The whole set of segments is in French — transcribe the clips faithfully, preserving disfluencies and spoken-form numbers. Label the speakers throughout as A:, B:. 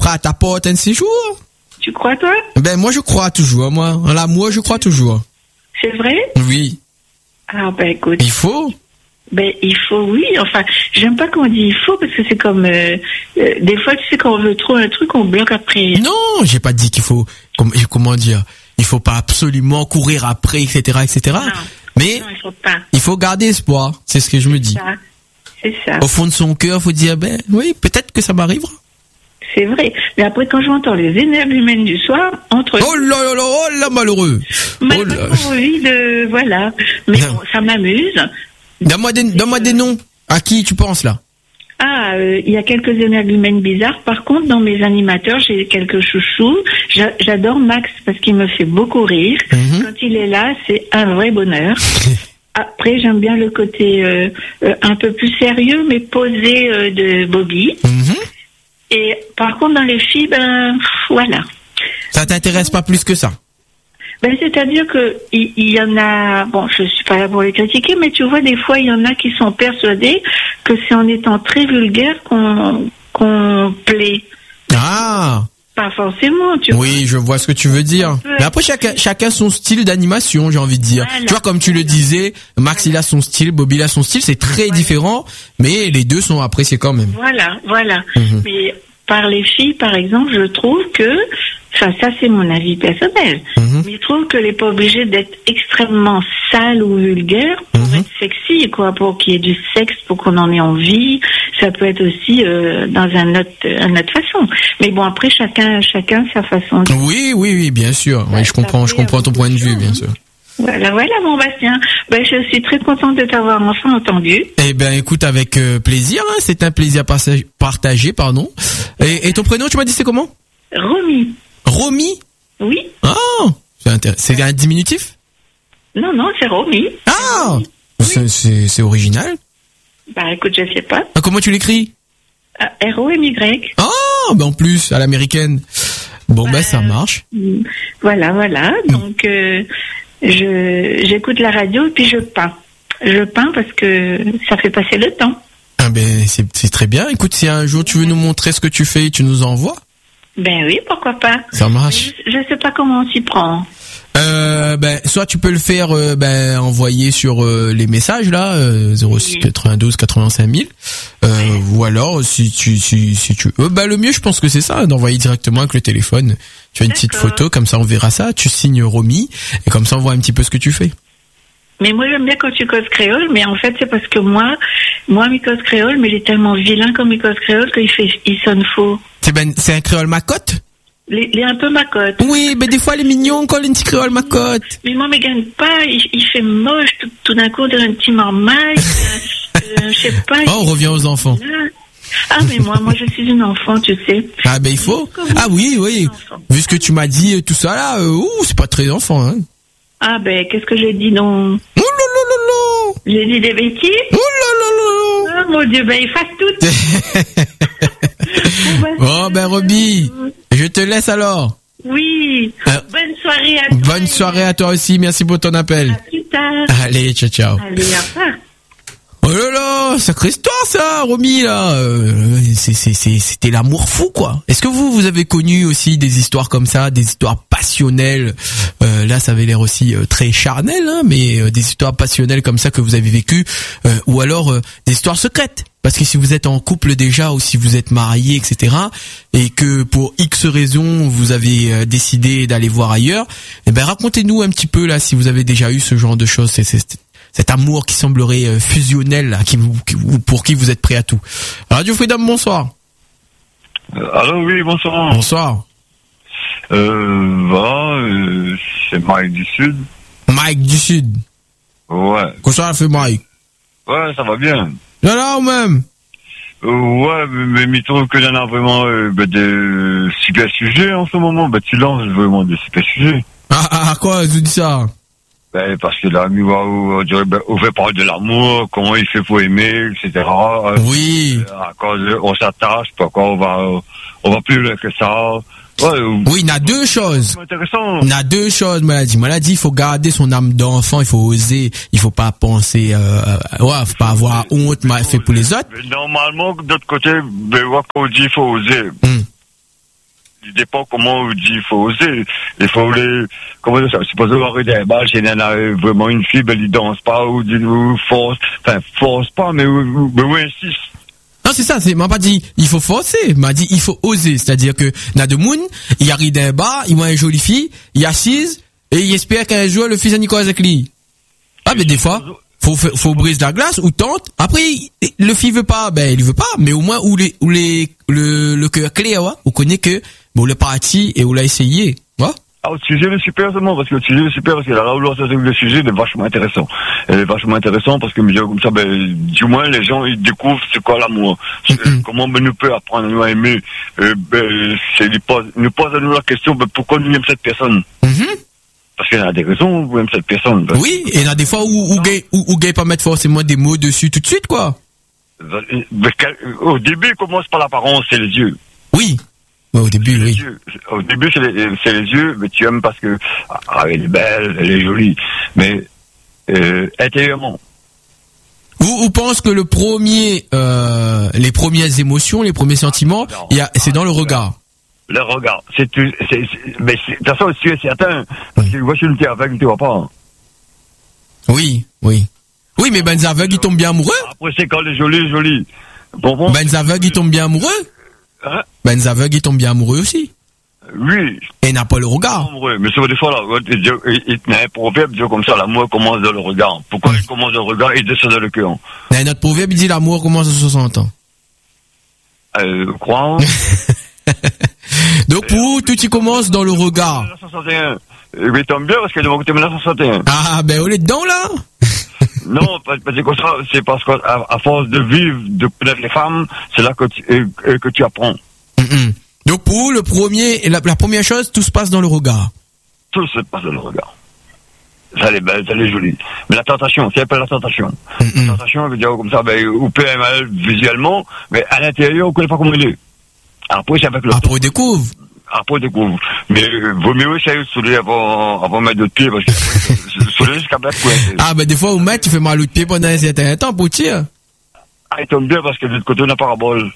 A: frapperas à ta porte un de ces jours.
B: Tu crois, toi?
A: Ben, moi, je crois toujours, moi. En l'amour, je crois toujours.
B: C'est vrai?
A: Oui.
B: Ah, ben, écoute.
A: Il faut?
B: Ben, il faut, oui. Enfin, j'aime pas qu'on dit il faut, parce que c'est comme, euh, euh, des fois, tu sais, quand on veut trop un truc, on bloque après.
A: Non, j'ai pas dit qu'il faut, comment, comment dire, il faut pas absolument courir après, et cetera, et cetera.
B: Non.
A: Mais,
B: Non, il faut pas.
A: il faut garder espoir. C'est ce que je me dis.
B: Ça. C'est ça.
A: Au fond de son cœur, faut dire, ben, oui, peut-être que ça m'arrivera.
B: C'est vrai. Mais après, quand j'entends les énergumènes du soir, entre
A: Oh là là là, oh là, malheureux.
B: Moi,
A: Oh
B: j'ai
A: là.
B: pas envie de, voilà. Mais
A: Non.
B: bon, ça m'amuse.
A: Donne-moi des, donne-moi des noms. À qui tu penses, là?
B: Ah, euh, il y a quelques énergumènes bizarres. Par contre, dans mes animateurs, j'ai quelques chouchous. J'a- J'adore Max parce qu'il me fait beaucoup rire.
A: Mhm.
B: Quand il est là, c'est un vrai bonheur. Après, j'aime bien le côté euh, euh, un peu plus sérieux, mais posé euh, de Bobby.
A: Mhm.
B: Et par contre, dans les filles, ben pff, voilà.
A: Ça t'intéresse pas plus que ça?
B: Ben, c'est-à-dire que il il y, en a, bon, je suis pas là pour les critiquer, mais tu vois, des fois, il y en a qui sont persuadés que c'est en étant très vulgaire qu'on qu'on plaît.
A: Ah!
B: Pas forcément, tu vois.
A: Oui, je vois ce que tu veux dire. Mais après, chacun, chacun son style d'animation, j'ai envie de dire.
B: Voilà.
A: Tu vois, comme tu le disais, Max, il a son style, Bobby, il a son style, c'est très différent, mais les deux sont appréciés quand même.
B: Voilà, voilà.
A: Mhm.
B: Mais par les filles, par exemple, je trouve que, enfin, ça c'est mon avis personnel,
A: Mhm.
B: mais je trouve que n'est pas obligé d'être extrêmement sale ou vulgaire pour
A: Mhm.
B: être sexy, quoi, pour qu'il y ait du sexe, pour qu'on en ait envie. Ça peut être aussi euh, dans un autre, une autre façon. Mais bon, après, chacun, chacun sa façon. de-
A: Oui, oui, oui, bien sûr. Oui, je comprends, je comprends ton point de vue, bien sûr.
B: Voilà, voilà, mon Bastien. Ben, je suis très contente de t'avoir enfin entendu.
A: Eh ben, écoute, avec euh, plaisir, hein, c'est un plaisir partage- partagé, pardon. Et, et ton prénom, tu m'as dit c'est comment?
B: Romy.
A: Romy?
B: Oui?
A: Ah, c'est intér- c'est un diminutif?
B: Non, non, c'est Romy.
A: Ah, c'est, c'est, c'est original.
B: Bah, écoute, je sais pas.
A: Ah, comment tu l'écris?
B: Ah, R O M Y.
A: Ah, ben en plus, à l'américaine. Bon, ben ça marche.
B: Mm. Voilà, voilà. Donc, euh, je j'écoute la radio et puis je peins. Je peins parce que ça fait passer le temps.
A: Ah ben c'est, c'est très bien. Écoute, si un jour tu veux nous montrer ce que tu fais, tu nous envoies.
B: Ben oui, pourquoi pas.
A: Ça marche.
B: Je, je sais pas comment on s'y prend.
A: Euh, ben soit tu peux le faire, euh, ben envoyer sur euh, les messages là, euh, zéro six quatre-vingt-douze quatre-vingt-cinq mille, euh, ou alors si tu si si tu, euh, ben le mieux je pense que c'est ça, d'envoyer directement avec le téléphone. Tu as une petite
B: D'accord.
A: photo, comme ça on verra ça. Tu signes Romy et comme ça on voit un petit peu ce que tu fais.
B: Mais moi, j'aime bien quand tu causes créole, mais en fait, c'est parce que moi, moi, mi cause créole, mais il est tellement vilain comme mi cause créole qu'il fait, il sonne faux.
A: C'est ben c'est un créole macotte.
B: Il il est un peu macotte.
A: Oui, ben des fois elle est mignon quand elle est un petit créole macotte.
B: Mais moi, me gagne pas, il, il fait moche, tout, tout d'un coup, on dirait un petit marmaille, euh, euh, je sais pas.
A: Oh, on revient aux enfants.
B: Ah, mais moi, moi, je suis une enfant, tu sais.
A: Ah ben il faut. Ah oui, oui. Vu ce que tu m'as dit, tout ça là, euh, ouh, c'est pas très enfant, hein.
B: Ah, ben, qu'est-ce que j'ai dit, non?
A: Ouh là là là là.
B: J'ai dit des bêtises?
A: Ouh là là là.
B: Ah, mon Dieu, ben, efface tout.
A: Bon ben Roby, je te laisse alors.
B: Oui.
A: Euh,
B: Bonne soirée à toi.
A: Bonne soirée à toi aussi, merci pour ton appel.
B: À plus tard.
A: Allez, ciao ciao.
B: Allez, au revoir.
A: Oh là là, sacrée histoire ça, Romy là. Euh, c'est, c'est, c'est, c'était l'amour fou quoi. Est-ce que vous, vous avez connu aussi des histoires comme ça, des histoires passionnelles? euh, Là, ça avait l'air aussi euh, très charnel, hein, mais euh, des histoires passionnelles comme ça que vous avez vécues, euh, ou alors euh, des histoires secrètes. Parce que si vous êtes en couple déjà ou si vous êtes marié, et cetera, et que pour X raisons vous avez euh, décidé d'aller voir ailleurs, eh ben racontez-nous un petit peu là si vous avez déjà eu ce genre de choses. C'est, c'est, cet amour qui semblerait euh, fusionnel, là, qui vous, qui vous- pour qui vous êtes prêt à tout. Radio Freedom, bonsoir.
C: Euh, allô, oui, bonsoir.
A: Bonsoir.
C: Euh, voilà, euh, c'est Mike du Sud.
A: Mike du Sud.
C: Ouais.
A: Comment ça fait Mike?
C: Ouais, ça va bien.
A: Là là, ou même.
C: Euh, ouais, mais, mais il trouve que j'en ai vraiment euh, bah, des super sujets en ce moment. Bah, tu lances vraiment des super sujets.
A: Ah, ah, ah, quoi, je vous dis ça?
C: Ben, parce que là, on dirait, ben, on fait parler de l'amour, comment il fait pour aimer, et cetera.
A: Oui.
C: Euh, à cause, on s'attache, pourquoi on va, on va plus loin que ça. Ouais,
A: oui, il y a deux choses.
C: C'est intéressant.
A: Il y a deux choses, maladie. Maladie, il faut garder son âme d'enfant, il faut oser, il faut pas penser, euh, ouais, faut pas avoir honte, mal fait pour les autres.
C: Normalement, d'autre côté, ben, ouais, qu'on dit, il faut oser.
A: Hum.
C: il dépend comment on dit, il faut oser. Il faut les, comment dire ça, supposons arrêter des balles, chez Nana, vraiment une fille, ben, il danse pas, ou, ou force, enfin, force pas, mais, ou, mais, oui, insiste.
A: Non, c'est ça, c'est, m'a pas dit, il faut forcer, m'a dit, il faut oser. C'est-à-dire que, n'a de moun, il arrive d'un bar, il voit une jolie fille, il assise, et il espère qu'un jour, le fils à Nicolas avec lui. Ah, mais des fois, faut, faut, faut briser la glace, ou tente. Après, le fille veut pas, ben, il veut pas, mais au moins, où les, où les, le, le cœur clair, ouais, on connaît que, bon, le parti, et on l'a essayé, ouais.
C: Ah, le sujet est super seulement, parce que le sujet est super, parce que là où le sujet est vachement intéressant. Il est vachement intéressant parce que, comme ça, ben, du moins, les gens, ils découvrent c'est quoi l'amour. Mm-hmm. Comment, ben, nous peut apprendre à nous aimer, euh, ben, c'est, ils posent, nous posent à nous la question, ben, pourquoi nous aimons cette personne? Mm-hmm. Parce qu'il y a des raisons où on aime cette personne. Ben.
A: Oui, et il y a des fois où, où gay, où, où gay pas mettre forcément des mots dessus tout de suite, quoi.
C: Ben, au début, il commence par l'apparence, c'est les yeux.
A: Oui. Ouais, au début, oui.
C: Yeux. Au début, c'est les, c'est les yeux, mais tu aimes parce que, ah, elle est belle, elle est jolie. Mais, euh, intérieurement.
A: Vous, vous pensez que le premier, euh, les premières émotions, les premiers sentiments,
C: ah,
A: il y a, c'est dans le regard.
C: Le regard. C'est, c'est, c'est mais c'est, de toute façon, tu es certain. Parce que, moi, je ne t'ai aveugle, tu vois pas.
A: Oui, oui. Oui, mais ben, les aveugles, ils tombent bien amoureux.
C: Après, c'est quand les jolis, jolis. Bon, bon.
A: Ben, les aveugles, ils tombent bien amoureux.
C: Hein?
A: Ben, les aveugles, ils tombent bien amoureux aussi.
C: Oui.
A: Et n'a pas le regard.
C: Amoureux. Mais c'est des fois, là, il y a un proverbe, dit comme ça, l'amour commence dans le regard. Pourquoi il commence dans le regard et descend dans le cœur?
A: Mais notre proverbe, il dit l'amour commence à soixante ans.
C: Euh, crois.
A: Donc, pour tout, tu commences dans le regard.
C: soixante et un. Mais tombe bien parce que de mon côté, mille neuf cent soixante et un.
A: Ah, ben, on est dedans, là.
C: Non, parce que ça, c'est parce qu'à à force de vivre, de connaître les femmes, c'est là que tu, euh, que tu apprends.
A: Mm-mm. Donc pour le premier, la, la première chose, tout se passe dans le regard.
C: Tout se passe dans le regard. Ça elle est belle, ça elle est jolie. Mais la tentation, c'est un peu la tentation. Mm-mm. La tentation, veut dire comme ça, ben, on peut aimer visuellement, mais à l'intérieur, on ne connaît pas comment il est. Après, c'est avec le
A: Après, on découvre.
C: Après, on découvre. Mais euh, vaut mieux essayer de soulever avant, avant de mettre de pied, parce que soulever jusqu'à mettre quoi.
A: Ah, ben des fois, au maître, tu fais mal au pied pendant un certain temps pour tirer.
C: Ah, il tombe bien parce que de l'autre côté, on a parabole.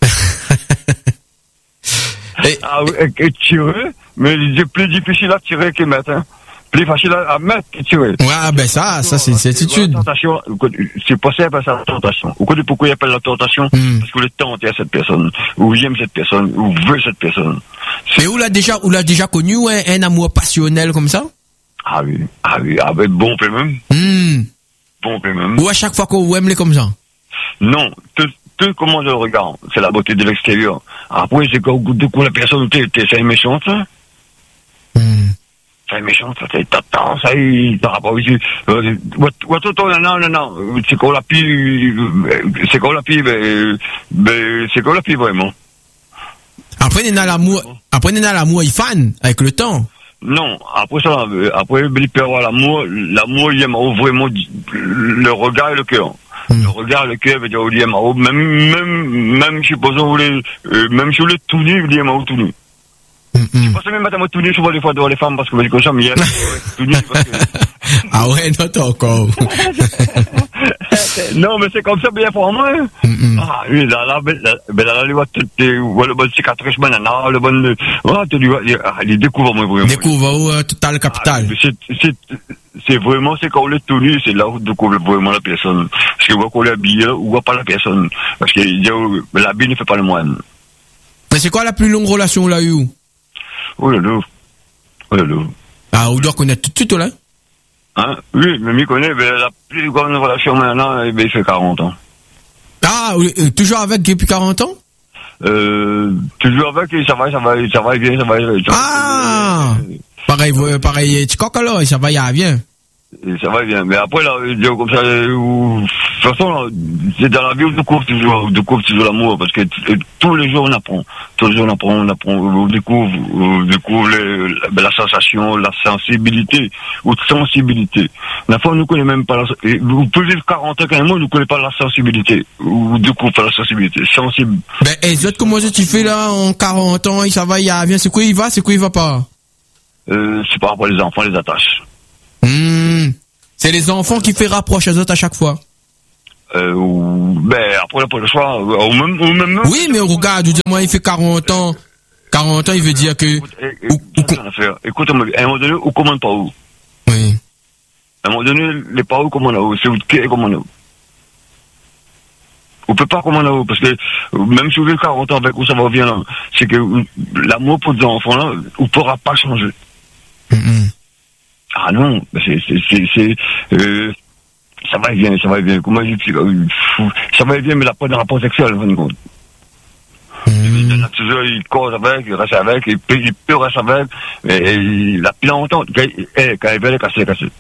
C: Et... Ah oui, et, et tirer, mais c'est plus difficile à tirer que mettre, hein. Plus facile à, à mettre que tirer.
A: Ouais, ben ça, ça c'est une certitude.
C: La tentation, c'est possible à ça, la tentation. Vous connaissez pourquoi il appelle la tentation? Mm. Parce que vous voulez tenter à cette personne, ou vous aimez cette personne, ou vous voulez cette personne.
A: Mais où l'a déjà, où l'a déjà connu, un, un amour passionnel comme ça?
C: Ah oui, ah oui, ah ben bon peu même.
A: Mm.
C: Bon peu même.
A: Ou à chaque fois qu'on aime les comme ça?
C: Non, tout, tout comment je le regarde, c'est la beauté de l'extérieur. Après, c'est qu'au bout de coup, la personne, t'es, t'es, c'est méchante, ça. Mm. C'est méchant, ça, c'est t'attends, ça, il t'en rapport ici. Euh, non, non, non, c'est qu'on la pille, c'est qu'on la pille, mais, mais, c'est qu'on la pille vraiment.
A: Après, il y a l'amour, après, il y a l'amour, il fan, avec le temps.
C: Non, après ça, après, il peut avoir l'amour, l'amour, il aime vraiment le regard et le cœur. Mm. Le regard, le cœur, veut dire, il aime, même, même, même, supposons, vous voulez, euh, même si vous voulez tout nu, il aime tout nu. Je pense même à tout nu, souvent des fois devant les femmes, parce que, comme ça, mais il y a tout nu, parce que...
A: Ah ouais, non, t'as encore.
C: Non, mais c'est comme ça, bien pour moi. Mm-hmm. Ah, oui, là, là, ben, là, ben, là, là, là, le bon cicatrice, ben, là, le bon, ah, tu lui vois, il découvre, moi, vraiment.
A: Découvre, euh, total capital.
C: Ah, c'est, c'est, c'est vraiment, c'est quand on est tout nu, c'est là où on découvre vraiment la personne. Parce qu'on voit qu'on est habillé, ou on voit pas la personne. Parce que, l'habit ne fait pas le moine.
A: Mais c'est quoi la plus longue relation qu'on a eue?
C: Oh là là. Oh là là.
A: Ah, on doit connaître tout de suite, là?
C: Hein? Oui, mais m'y connaît, mais la plus grande relation maintenant, eh ben, il fait quarante ans.
A: Ah, euh, toujours avec depuis quarante ans?
C: Euh, toujours avec, ça va, ça va, ça va bien, ça va, ça va.
A: Ah! Pareil, pareil, tu coques alors, ça va, il y a bien.
C: Ça va bien, mais après, là, comme ça, ou, de toute façon, là, c'est dans la vie où on découvre toujours, on découvre toujours l'amour, parce que t- tous les jours on apprend, tous les jours on apprend, on apprend, on découvre, on découvre les, la, la sensation, la sensibilité, ou sensibilité. La fois, on ne connaît même pas la, vous pouvez vivre quarante ans quand même, on ne connaît pas la sensibilité, ou découvre pas la sensibilité, sensible.
A: Ben, et les autres, comment tu fais là, en quarante ans, ça va, il y a bien, c'est quoi il va, c'est quoi il va pas?
C: Euh, c'est par rapport aux enfants, les attaches.
A: Mmh. C'est les enfants qui fait rapprocher les autres à chaque fois.
C: Euh, ben, après, là, pour le choix, au même, au même...
A: Oui, mais regarde, moi, il fait quarante ans. quarante ans, il veut dire que...
C: Écoute, écoute, écoute-moi, à un moment donné, on commande pas où.
A: Oui.
C: À un moment donné, les parents commandent où. C'est où qui commande où. On peut pas commander où, parce que même si vous avez quarante ans avec où ça va venir là, c'est que l'amour pour des enfants là, on pourra pas changer.
A: Mm-hmm.
C: Ah non, c'est, c'est, c'est, c'est euh, ça va et vient, ça va et vient. Comment je dis, ça va et vient, mais la pas de rapport sexuel, en fin de compte.
A: Mm-hmm.
C: Il cause avec, il reste avec, il peut, il peut rester avec, mais il a plus longtemps, quand il veut les casser, les casser.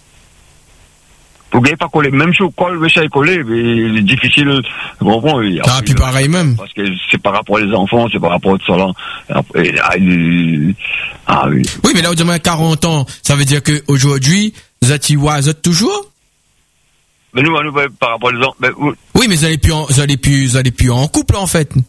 C: Pour gagner pas coller, même si on colle, mais ça est collé, mais c'est difficile, bon, bon, il y a,
A: Ah, puis pareil même.
C: parce que c'est par rapport aux enfants, c'est par rapport à tout ça là. Et, ah, il, ah oui.
A: Oui, mais là, on demande quarante ans, ça veut dire que aujourd'hui, vous êtes, vous êtes toujours?
C: Mais nous, nous, par rapport aux enfants, mais,
A: oui, mais vous allez plus en, vous allez plus, vous allez plus en couple, en fait.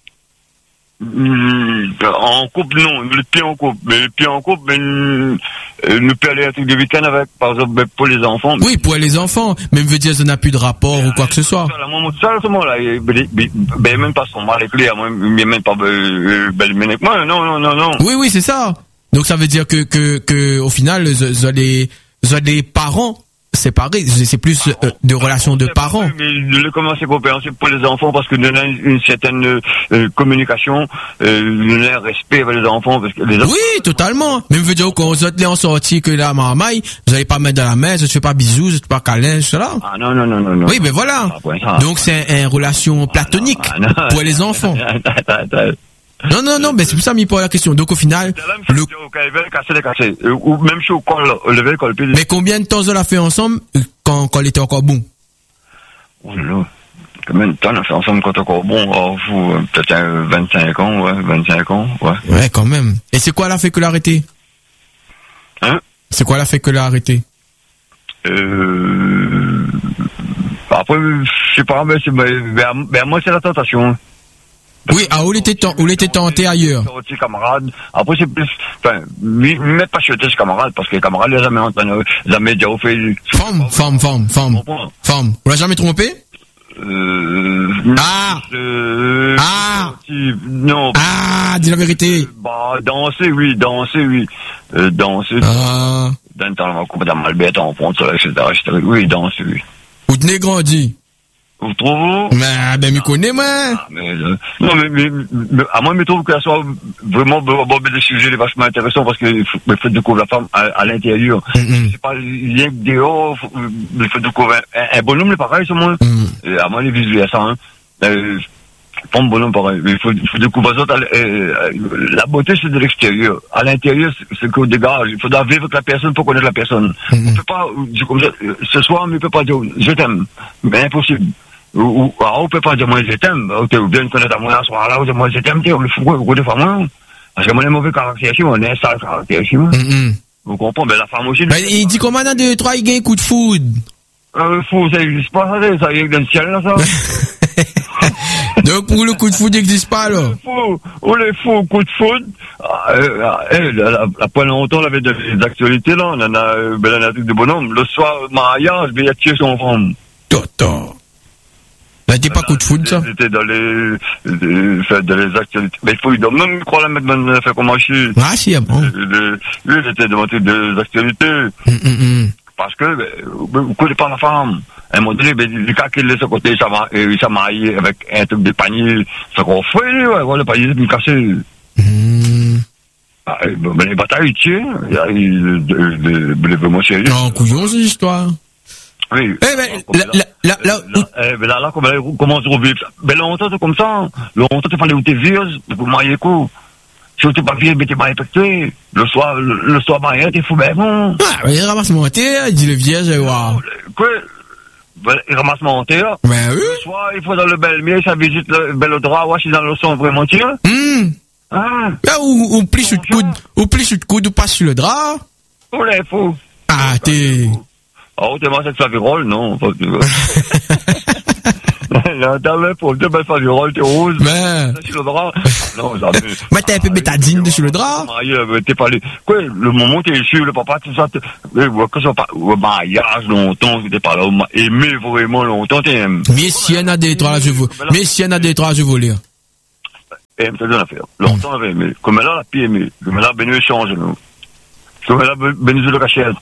C: Mmh, en couple, non, le pied en couple, mais le pied en couple, mais nous, nous peut aller à un truc de week-end avec, par exemple, pour les enfants.
A: Oui, pour les enfants, même veut dire que ça n'a plus de rapport ou quoi que ce soit.
C: La maman, ça, à ce moment-là, ben, même pas son mari clé, moi, mais même pas, ben, moi, non, non, non, non.
A: Oui, oui, c'est ça. Donc ça veut dire que, que, que, au final, vous allez, vous allez parents séparés, c'est plus euh, de relations de parents.
C: Mais le comment c'est compréhensible pour les enfants parce que nous avons une certaine euh, communication, euh, nous avons un respect avec les enfants. Parce que les enfants...
A: Oui, totalement. Même veut dire qu'on vous êtes en sortie que la maman, vous allez pas mettre dans la main, vous ne faites pas bisous, vous ne faites pas câlin, cela.
C: Ah non, non, non, non, non.
A: Oui, mais voilà. Donc c'est une relation platonique
C: ah, non, ah, non.
A: pour les enfants. Non, non, non, mais c'est pour ça que je me pose la question. Donc, au final, le...
C: ou même si on colle, le verre colle plus.
A: Mais combien de temps on l'a fait ensemble quand, quand il était encore bon?
C: Oh là là. Combien de temps on a fait ensemble quand encore bon? Oh, vous, peut-être vingt-cinq ans, ouais, vingt-cinq ans, ouais.
A: Ouais, quand même. Et c'est quoi l'a fait que l'a arrêté?
C: Hein?
A: C'est quoi l'a fait que l'a arrêté?
C: Euh, après, je sais pas, mais c'est, ben, ben, moi, c'est la tentation.
A: Oui, ah, où il était, où il était tenté ailleurs.
C: Camarades. Après, c'est plus, enfin, mais pas chez tes camarades, parce que les camarades, les jamais entraîné, jamais déjà fait.
A: Femme, femme, femme, femme. Femme. On l'a jamais trompé?
C: Euh,
A: ah!
C: Euh,
A: ah!
C: Non.
A: Ah, dis la vérité.
C: Bah, danser, oui, danser, oui. Euh, danser.
A: Ah.
C: Dans le temps, on va couper dans Malbête, en fond, et cetera, et cetera. Oui, danser, oui.
A: Où tenez grandi?
C: Vous trouvez?
A: Mais, ben, me connais, moi.
C: Ah, mais, euh, non, mais, mais, mais, à moi, je trouve que ça soit vraiment, bon, des sujets vachement intéressants parce que il faut découvrir la femme à, à l'intérieur. Mm-hmm. C'est pas rien que dehors, il faut découvrir un, un bonhomme, c'est pareil, c'est moi. Mm-hmm. À moi, les visuels, ça, hein. Euh, pas un bonhomme pareil, mais il faut, il faut découvrir ça. Euh, la beauté, c'est de l'extérieur. À l'intérieur, c'est qu'on dégage. Il faudra vivre avec la personne pour connaître la personne. Mm-hmm. On peut pas, comme ça, ce soir, on ne peut pas dire, je t'aime. Mais impossible. Ou, ou, alors, on peut pas dire, moi, je t'aime. Ou bien connaître à moi, à ce soir-là, ou dire, moi, je t'aime, on le fout, ou des fois, moi. Parce que moi, les mauvais caractères, on est un sale caractère, mm-hmm. Vous comprenez, mais la femme aussi.
A: Ben, il dit comment, dans deux, trois, il gagne un coup de foudre.
C: Euh, fou, ça n'existe pas, ça, ça, il y a dans le ciel, là, ça.
A: Donc, pour le coup de foudre, il n'existe pas, alors.
C: Fou, ou les fous, coup de foudre. Euh, euh, là, là, pas longtemps, on avait des actualités, là, on en a, euh, ben, on a un truc de bonhomme. Le soir, mariage, ben, il a tué son femme.
A: Toto. Ça n'était pas coup de foudre, ça?
C: C'était dans les, les, dans les actualités. Mais il faut, il doit même croire la mettre dans le fait comment je suis.
A: Ah, si, ah bon.
C: Lui, il était devant des actualités.
A: Mm, mm, mm. Parce
C: que, ben, vous ne connaissez pas la femme. À un moment donné, ben, le cas qu'il laisse à côté, il s'est marié avec un truc de panier. C'est qu'on fait, ouais, voilà, le panier, il s'est cassé.
A: Mm.
C: Ah, ben, les batailles, tu sais, il y a, il, il, vraiment sérieux.
A: Non, couillon, cette histoire.
C: Oui.
A: Eh ben, là, là, là, là,
C: là, là, là, comment, comment se revivre ça? Ben, longtemps, c'est comme ça. Longtemps, tu fallait où t'es vieux, pour marier quoi? Si tu n'es pas vieux, mais t'es pas respecté. Le soir, le, le soir marié, t'es fou, ben bon.
A: Ah, il ramasse mon thé, il dit le vierge, waouh.
C: Quoi? Il ramasse mon thé, là.
A: Ben oui.
C: Le soir, il faut dans le bel mieux, ça visite le bel drap, ouais, c'est dans le son vraiment tir.
A: Hum. Ah. Ou, ou plie sur le coude, ou plie sur le coude, ou passe sur le drap.
C: Oh, les fous.
A: Ah, t'es.
C: Oh, t'es moi, cette favirole, non. Là, t'avais pour deux belles faviroles, t'es rose.
A: Mais.
C: Sur le drap. Non, jamais.
A: Mais t'es un peu bétadine sur le drap.
C: T'es pas allé. Quoi, le moment où t'es sûr, le papa, tout ça, que ça, au mariage, longtemps, t'es pas là, aimé vraiment longtemps, t'es aimé.
A: Mais si y en a des trois, je veux, mais si y en a des trois, je veux lire.
C: et elle me donne l'affaire. Longtemps, elle avait aimé. Comme elle a, la pire aimé. Comme elle a, ben, nous échange, nous. Comme elle a, ben, nous le cachette.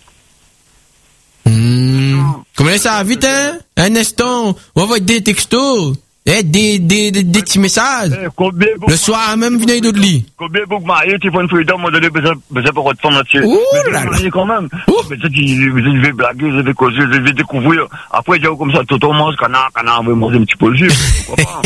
A: Hmm. Comment ça, vite, hein? Un instant, on va voir des textos, eh, des, des, des, des petits messages.
C: Eh, combien,
A: Le soir, même, venez de lit.
C: Combien beaucoup mariés, tu vois une freedom, on donné, besoin, besoin pour votre femme là-dessus.
A: Ouh
C: mais
A: là là.
C: mariés quand même.
A: Ouh.
C: Mais ça, tu, vous devez blaguer, vous devez causer, vous devez découvrir. Après, j'ai comme ça, tout au monde, canard, canard, vous manger un petit peu le jus. Pourquoi pas?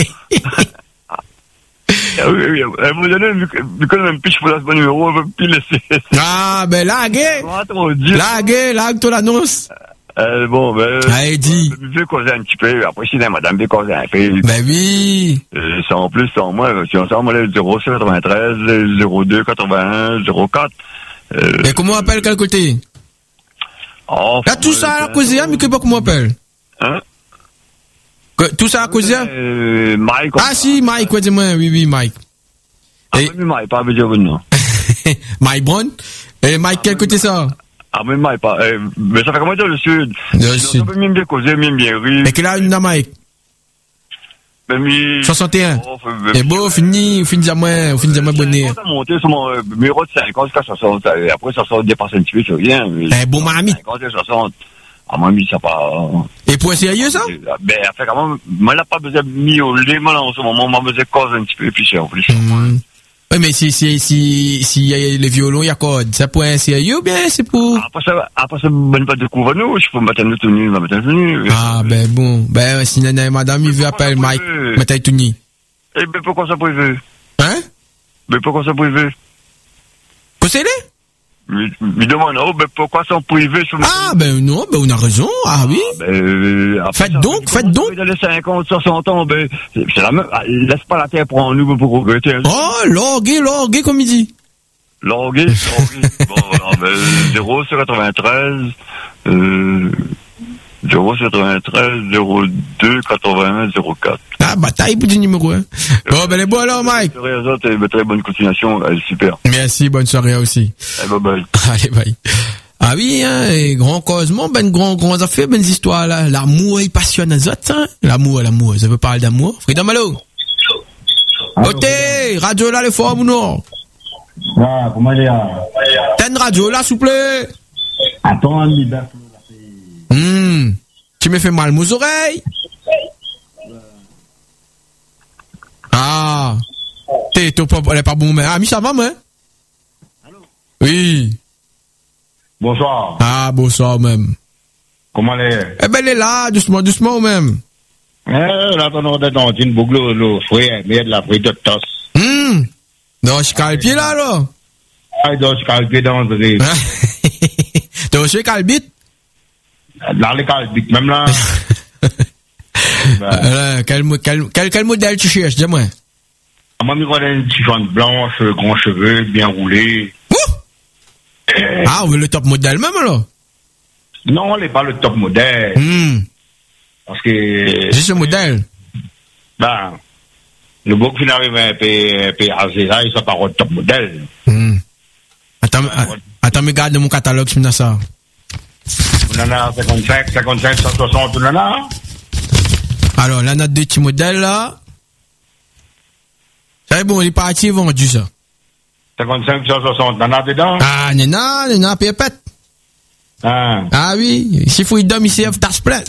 C: Ah oui, oui, elle m'a donné, vu que même pitch pour la bonne numéro, elle veut plus laisser.
A: Ah, ben, laguez. Laguez, lague, toi l'annonce.
C: Euh, bon, ben.
A: Allez, dis.
C: Je vais causer un petit peu. Après, si madame veut causer un peu.
A: Ben oui.
C: Euh, c'est en plus, c'est en moins. Si on s'en va, zéro sept quatre-vingt-treize, zéro deux quatre-vingt-un, zéro quatre. Euh.
A: Et comment on appelle quel côté?
C: Oh.
A: Là, tout ça à causer, mais que pas comment on appelle?
C: Hein?
A: Que, tout ça à causer?
C: Euh, Mike.
A: Ah, si, Mike, quoi, dis-moi, oui, oui, Mike.
C: Ah,
A: Et...
C: mais Mike, pas besoin de non.
A: Mike Brown? Et Mike, quel côté ça?
C: Ah, mais Mike, pas, euh, mais ça fait comment dire le sud?
A: Le sud.
C: On peut même bien causer, même bien rire.
A: Et quel âge une Mike? soixante et un. Et bon, fini, fini à moi, fini à moi bonnet.
C: Quand on a monté sur mon numéro de cinquante jusqu'à soixante, après ça sort dépasse un petit peu sur rien.
A: Eh, bon, mamie.
C: cinquante et soixante. Ah, mamie, ça pas.
A: Et pour sérieux, ça?
C: Ben, elle fait quand même, moi, elle n'a pas besoin de miauler, moi, là, en ce moment, moi, besoin de cause un petit peu, puis c'est en plus.
A: Mmh. Oui, mais si, si, si, si, y a les violons, il y a quoi? Ça pour un sérieux, ou bien, c'est pour?
C: Après ça, après ça, bonne pas de couvre nous, je peux me mettre un tenue, me mettre un tenue.
A: Ah, ben, bon. Ben, si nana et madame, il veut appeler Mike, mettre un tenue.
C: Eh, ben, pourquoi ça privé?
A: Hein?
C: Mais pourquoi ça privé?
A: Quoi c'est les?
C: Me demande, oh, ben, pourquoi ça privé sur le...
A: Ah, ben, non, ben, on a raison. Ah, oui.
C: Ah, ben, après,
A: faites
C: ça,
A: donc, faites donc.
C: Dans les cinquante, soixante ans, ben, c'est la même, laisse pas la terre prendre nous pour regretter.
A: Oh, lorgué, lorgué, comme il dit.
C: Lorgué, lorgué. Bon, voilà, ben, zéro sur quatre-vingt-treize, euh, zéro sur quatre-vingt-treize, zéro deux, quatre-vingt-un, zéro quatre.
A: Ah, bataille pour du numéro, hein. Bon, ben, les beaux alors, Mike.
C: Très bonne continuation, super.
A: Merci, bonne soirée aussi.
C: Eh, bye bye.
A: Allez, bye. Ah oui, hein, et grand causement, ben, grand, grand affaire, ben, histoires, là. L'amour, il passionne les autres, hein. L'amour, l'amour, ça veut parler d'amour. Freedom, allô? Ok, radio là, le forum ou non?
D: Ah, comment il est là?
A: T'as une radio là, s'il vous plaît?
D: Attends, Libert.
A: Hum. Tu me fais mal aux oreilles? Ah. T'es, t'es pas, elle est pas bon, mais, ah, mais ça va, moi?
D: Allô?
A: Oui.
D: Bonsoir.
A: Ah, bonsoir, même.
D: Comment elle est?
A: Eh ben, elle est là, doucement, doucement, même.
D: Eh, là, ton ordre dans une boucle, le frère, mais il y a de la frite de tosse.
A: Hum. Non, je suis calpier là, là.
D: Ah, donc, je calpe dans le riz.
A: Donc, je suis calbite.
D: Là, les calpites, même là.
A: Ben. Euh, quel, quel, quel, quel modèle tu cherches, dis-moi?
D: Moi, je connais une t-shirt blanche, grands cheveux, bien roulés.
A: Euh. Ah, on veut le top modèle même, alors?
D: Non, elle n'est pas le top modèle.
A: Hmm.
D: Parce que...
A: Juste le modèle.
D: Ben, le beau qui n'arrive à payer là, il ne pas le top modèle.
A: Hmm. Attends, attends, mais garde mon catalogue, je me dis ça.
D: On en a cinquante-cinq, cinquante-cinq, cent soixante, on en a.
A: Alors, là, notre deux petits modèles, là. C'est bon, il est parti, vendu, ça.
D: cinquante-cinq, cent soixante, on en a dedans?
A: Ah, nena, nena, pépette.
D: Ah.
A: Ah oui, s'il faut, il donne, il s'y ta plein.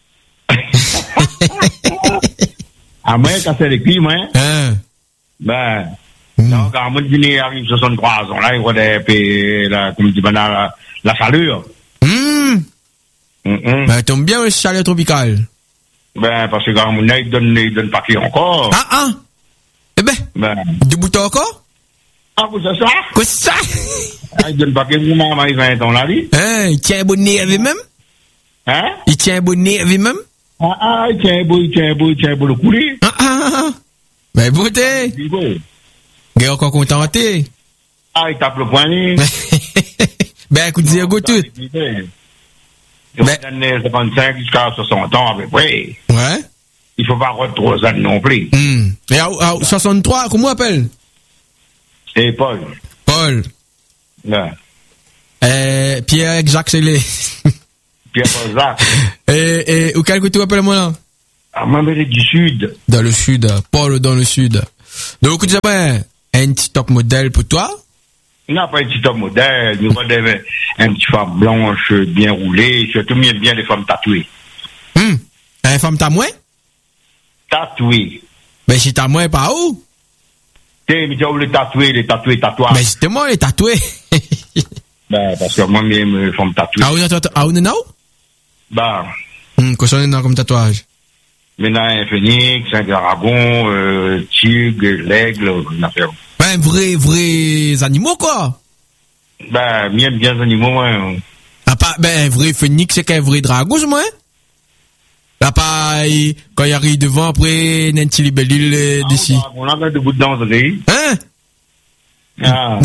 D: Ah, moi, quand c'est les filles, moi.
A: Hein?
D: Ben. Mm. Donc, quand mon dîner arrive soixante-trois ans, là, il voit des, la, comme dit, ben, la, la chaleur.
A: Hum. Mm -mm. Ben, tombe bien, le chaleur tropical.
D: Ben, parce que quand mon nez, il donne, il donne pas qui encore.
A: Ah, ah. Eh ben.
D: Ben.
A: Du bouton encore?
D: Ah, vous savez ça?
A: Quoi ça?
D: Ah, il donne pas qui, mon maman, il vingt ans, là, lui.
A: Hein, il tient un bonnet avec même?
D: Hein?
A: Il tient un bonnet avec même?
D: Ah, ah, il tient un beau, il tient un beau, il tient un beau le couler.
A: Ah, ah, ah. Ben, beauté. Il est encore contenté.
D: Ah, il tape le poignet.
A: Ben, écoute, dis go tout.
D: Il va donner cinquante-cinq jusqu'à soixante ans, avec, oui.
A: Ouais.
D: Il faut pas avoir trop ans non plus.
A: Hum. Et à, à soixante-trois, comment on appelle?
D: C'est Paul.
A: Paul.
D: Ouais.
A: Euh, Pierre Jacques Célé.
D: Pierre Jacques.
A: Et, et, ou quel côté tu appelles moi là?
D: En Amérique du Sud.
A: Dans le sud. Paul dans le sud. Donc, écoute, j'aimerais un petit top modèle pour toi.
D: Il n'a pas un petit top modèle. Nous avons un petit femme blanche, bien roulée. Surtout, bien, bien les femmes tatouées.
A: Hum. Un femme t'as moins?
D: Tatouées.
A: Ben, si t'as moins, pas où?
D: T'es, mais tu as les tatoués, les tatoués, tatouages.
A: Ben, justement, les tatoués.
D: Ben, parce que moi-même, les femmes tatouées.
A: Ah, on a, ah, on est où?
D: Ben.
A: Hum, qu'est-ce qu'on est dans comme tatouage?
D: Maintenant, un phénix, un dragon, euh, tigre, l'aigle, une affaire.
A: Ben, vrai, vrais animaux, quoi.
D: Ben, bien, bien animaux, hein.
A: Ah, pas, ben, un vrai phénix, c'est qu'un vrai dragon, c'est moi, hein? Là, pas, quand il arrive devant, après, un petit libellule d'ici.
D: Ah, on a un de bout de danse,
A: hein?
D: Ah.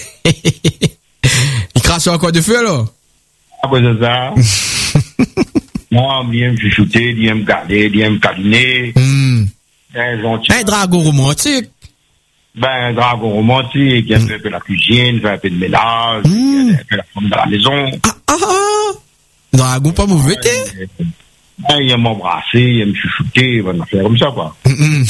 A: Il crache encore de feu, alors?
D: Ah, ben, c'est ça. Moi, il aime chuchoter, il aime garder, il aime câliner.
A: Hmm.
D: Un,
A: un dragon romantique.
D: Ben, un dragon romantique, il fait un peu la cuisine, il fait un peu de ménage,
A: mm.
D: il fait la femme de la maison.
A: Ah, ah, ah. Dragon pas mauvais, t'es?
D: Ben, il aime m'embrasser, il aime chuchoter, il va me faire comme ça, quoi.
A: Mm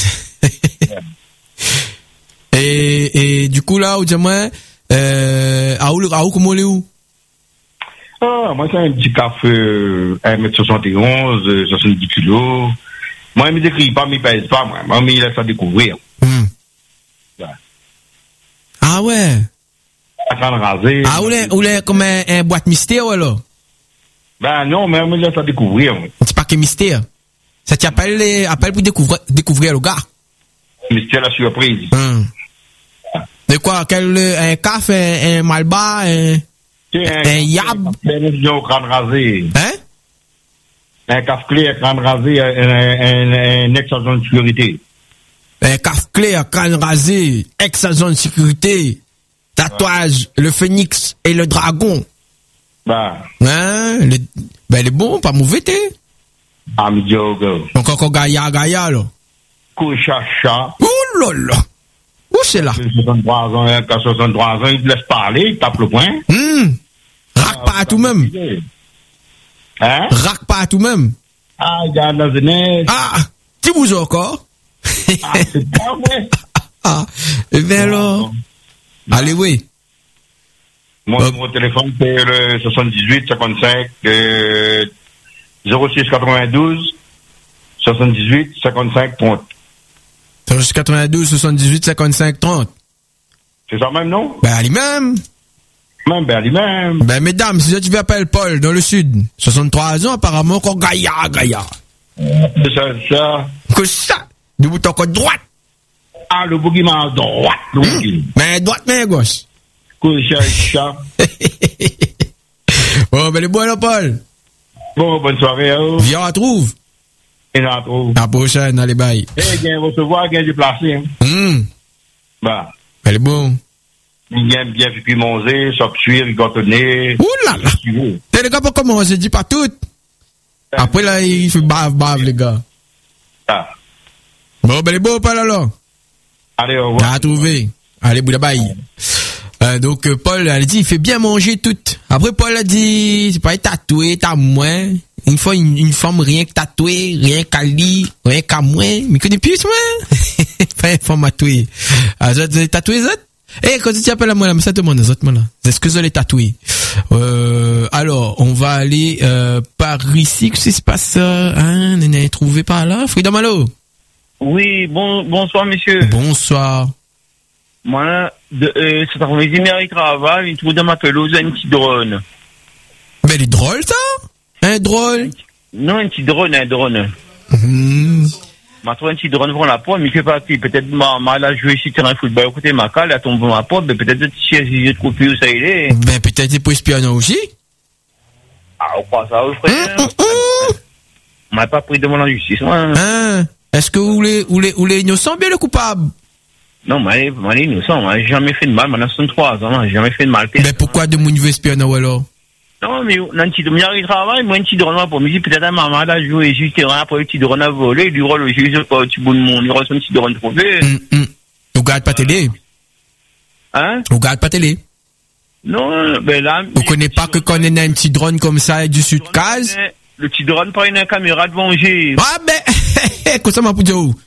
A: et, et, du coup, là, où dis-moi, euh, à où, à où, comment on est où?
D: Ah, moi, c'est un petit café, euh, un mètre soixante et onze, euh, soixante-dix kilos. Moi, il me décrit pas, mais il pèse pas, moi. Moi, il laisse à découvrir.
A: Mm.
D: Ouais.
A: Ah ouais?
D: La crâne rasée.
A: Ah, ou les, ou les, comme un, un boîte mystère, alors?
D: Ben, non, mais il laisse à découvrir.
A: Un petit paquet mystère. Ça t'appelle les, appelle pour découvrir, découvrir le gars.
D: Mystère la surprise.
A: Mm. De quoi? Quel, un café, un, un malba, un,
D: un,
A: un yab?
D: Un crâne rasé.
A: Hein?
D: Un caf clair, crâne rasé, un, un, un ex-agent de sécurité.
A: Un caf clair, crâne rasé, ex-agent de sécurité, tatouage, ouais. Le phénix et le dragon.
D: Ben.
A: Hein? Le, ben, il est bon, pas mauvais, t'es.
D: Ah, mais Dieu,
A: donc, encore Gaïa, Gaïa, là.
D: Couchacha.
A: Ouh là là. Où c'est là?
D: soixante-trois ans, qu'à soixante-trois ans, il te laisse parler, il tape le poing.
A: Hum. Rac ah, pas à tout même.
D: Hein?
A: Rac pas à tout même.
D: Ah, il y a dans une
A: ah, tu vous encore?
D: Ah, c'est pas vrai.
A: Ah, et bien alors. Ah, allez, oui.
D: Mon numéro de téléphone, c'est le soixante-dix-huit cinquante-cinq euh, zéro six quatre-vingt-douze soixante-dix-huit cinquante-cinq trente.
A: zéro six quatre-vingt-douze soixante-dix-huit cinquante-cinq trente.
D: C'est ça même, non?
A: Ben, lui-même.
D: Même, ben, lui-même.
A: Ben, mesdames, si tu veux appeler Paul, dans le sud, soixante-trois ans, apparemment, encore Gaïa, Gaïa.
D: C'est ça, c'est ça.
A: Que ça? Du bout encore droite.
D: Ah, le bougie m'a droite, le bougie.
A: Mais droite, mais gauche.
D: Que ça, ça.
A: Bon, ben, les bois, là, Paul.
D: Bon, bonne soirée, hein.
A: Viens, on la trouve.
D: Et on la trouve.
A: À la prochaine, allez, bye.
D: Eh, bien, recevoir, bien déplacé, hein.
A: Hum.
D: Bah.
A: Elle est bon.
D: Bien, bien pimosé, s'obsuire, rigotonner.
A: Ouh là là. T'es les gars, pas comment, je dis pas tout. Après, là, il fait bave, bave, les gars.
D: Ah.
A: Bon, ben, les beaux, pas là, là.
D: Allez, au revoir.
A: À trouver. Allez, bouda bye. Euh, donc, euh, Paul, elle dit, il fait bien manger tout. Après, Paul a dit, c'est pas tatoué, t'as moins. Une fois, une, une femme rien que tatouée, rien qu'à lit, rien qu'à moins. Mais connais plus, moi. Pas une femme tatouée. Ah, j'ai tatoué, ça? Eh, quand tu appelles à moi, là, mais ça demande aux autres, moi, là. Est-ce que je l'ai tatoué? Euh, alors, on va aller, euh, par ici. Qu'est-ce qui se passe, hein? On est trouvé par là. Freedom, allô?
E: Oui, bon, bonsoir, monsieur.
A: Bonsoir.
E: Moi, de, euh, cet après-midi, il travaille, il trouve dans ma pelouse un petit drone.
A: Mais il est drôle, ça? Un drôle?
E: Non, un petit drone, un drone.
A: Mmh.
E: Ma trouvé un petit drone pour la porte, mais que parti. Peut-être, ma, ma, là, joué ici, terrain football, écoutez, ma cale, elle tombe dans ma porte, mais peut-être, si j'ai trop plus où ça il est.
A: Ben, peut-être, c'est pour espionner aussi.
E: Ah, on croit ça, vous frère.
A: Mmh, mmh.
E: On m'a pas pris devant la justice, moi.
A: Hein? Est-ce que vous voulez, vous voulez, vous voulez innocent, bien le coupable?
E: Non, moi, moi, innocent, moi, j'ai jamais fait de mal, maintenant, soixante-trois ans, j'ai jamais fait de mal.
A: Mais pourquoi de mon veut espionner, ou alors?
E: Non, mais, un petit drone, il travaille, moi, un petit drone, pour me dire, peut-être, un maman, a joué, juste, après, un petit drone a volé, du rôle, aussi, je sais pas, tu bout de monde, il reçoit un petit drone trouvé.
A: Hum, hum. Vous regardez pas télé?
E: Hein?
A: Vous regardez pas télé?
E: Non, ben là.
A: Vous connaissez pas que quand on a un petit drone comme ça, du sud case?
E: Le petit drone, pas une caméra de venger.
A: Ah, ben, comment ça m'a pour dire où?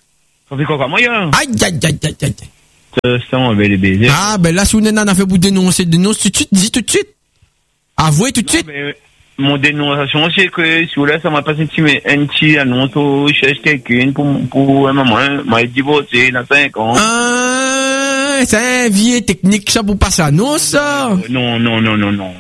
E: Ça fait quoi comme moyen?
A: Aïe, aïe, aïe, aïe, aïe.
E: Ça, on va les baiser.
A: Ah, ben là, si on en a fait pour dénoncer, dénonce tout de suite, dis tout de suite. Avouez tout de suite.
E: Non, mais, mon dénonciation, c'est que, si vous voulez, ça m'a passé un petit, un petit annonce au cherche quelqu'un pour, pour un moment, m'a divorcé, dans cinq ans.
A: Ah, c'est un vieux technique, ça, pour passer annonce, ça.
E: Non, non, non, non, non.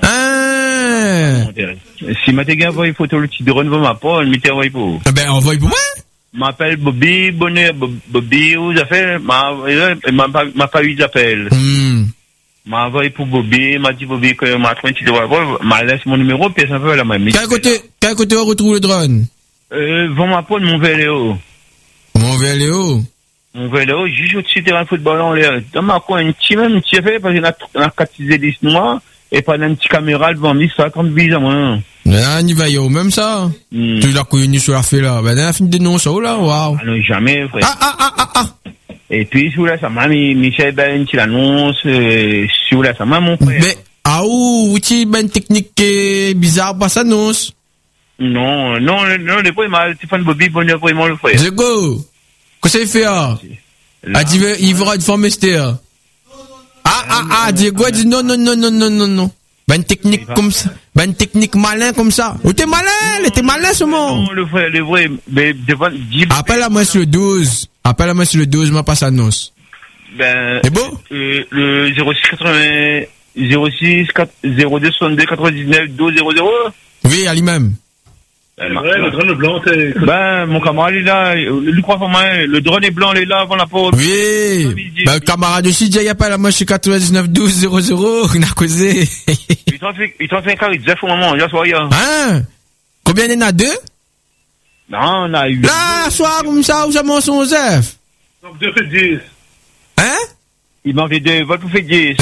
A: Ah.
E: Si m'a t'ai envoyé photo le petit drone, va m'appeler, il m'était envoyé pour.
A: Ben, envoie pour moi.
E: M'appelle Bobby, bonnet, Bobby, vous avez fait, m'a, m'a, m'a pas eu d'appel.
A: Hmm.
E: M'a envoyé pour Bobby, m'a dit Bobby que m'a trouvé un petit drone, m'a laissé mon numéro, puis ça fait la même.
A: Quel côté, quel côté on retrouve le drone?
E: Euh, vont m'apprendre mon vélo.
A: Mon vélo.
E: Mon vélo, j'ai joué au-dessus terrain de football en l'air. Dans ma coin, un petit même, un petit fait, parce qu'on a, on a catisé des noirs, et pas une petite caméra devant mille cinquante bis à moi.
A: Ah, on y va, yo, même ça.
E: Mm.
A: Tu l'as connu sur la fée, là. Ben, la fin de dénonce, oh là, waouh.
E: Ah non, jamais, frère.
A: Ah, ah, ah, ah, ah.
E: Et puis, sous là, ça m'a mis Michel Ben, qui l'annonce, euh, sous là, ça m'a mon frère.
A: Mais, ah, ou, tu ben, technique euh, bizarre, pas s'annonce.
E: Non, non, non, le point, il m'a, Stéphane Bobby, bon, le point, le frère.
A: The go. Qu'est-ce qu'il fait, ah?
E: Là,
A: Ah, tu veux, il va être formé, c'était, ah. Ah, ah, ah, Diego a dit non, non, non, non, non, non, non. Ben, une technique comme ça. Ben, une technique malin comme ça. Oh, t'es malin, il était malin, ce mot.
E: non, le frère, le vrai, mais devant, dis,
A: Appelle-moi sur le douze. Appelle-moi sur le douze, moi, passe annonce.
E: ben,
A: C'est beau?
E: euh, le zéro six quatre-vingts, zéro six, zéro deux soixante-deux quatre-vingt-dix-neuf douze zéro zéro.
A: Oui, à lui-même.
E: Ben,
F: Ouais, le drone blanc, c'est...
E: ben, mon camarade est là, lui croit pour moi, le drone est blanc, il est là avant la porte.
A: Oui. Ben, le camarade aussi, il appelle à moi, je suis quatre-vingt-dix-neuf douze zéro zéro, on a causé.
E: Il t'en fait, il t'en fait un carré de zéro au moment, là, soir, hier.
A: Hein? Combien il y en a deux?
E: Non, on a eu.
A: Là, soir, comme ça, où ça m'en son Zef?
F: Donc, deux fait dix.
A: Hein?
E: Il manquait deux, va pour faire dix.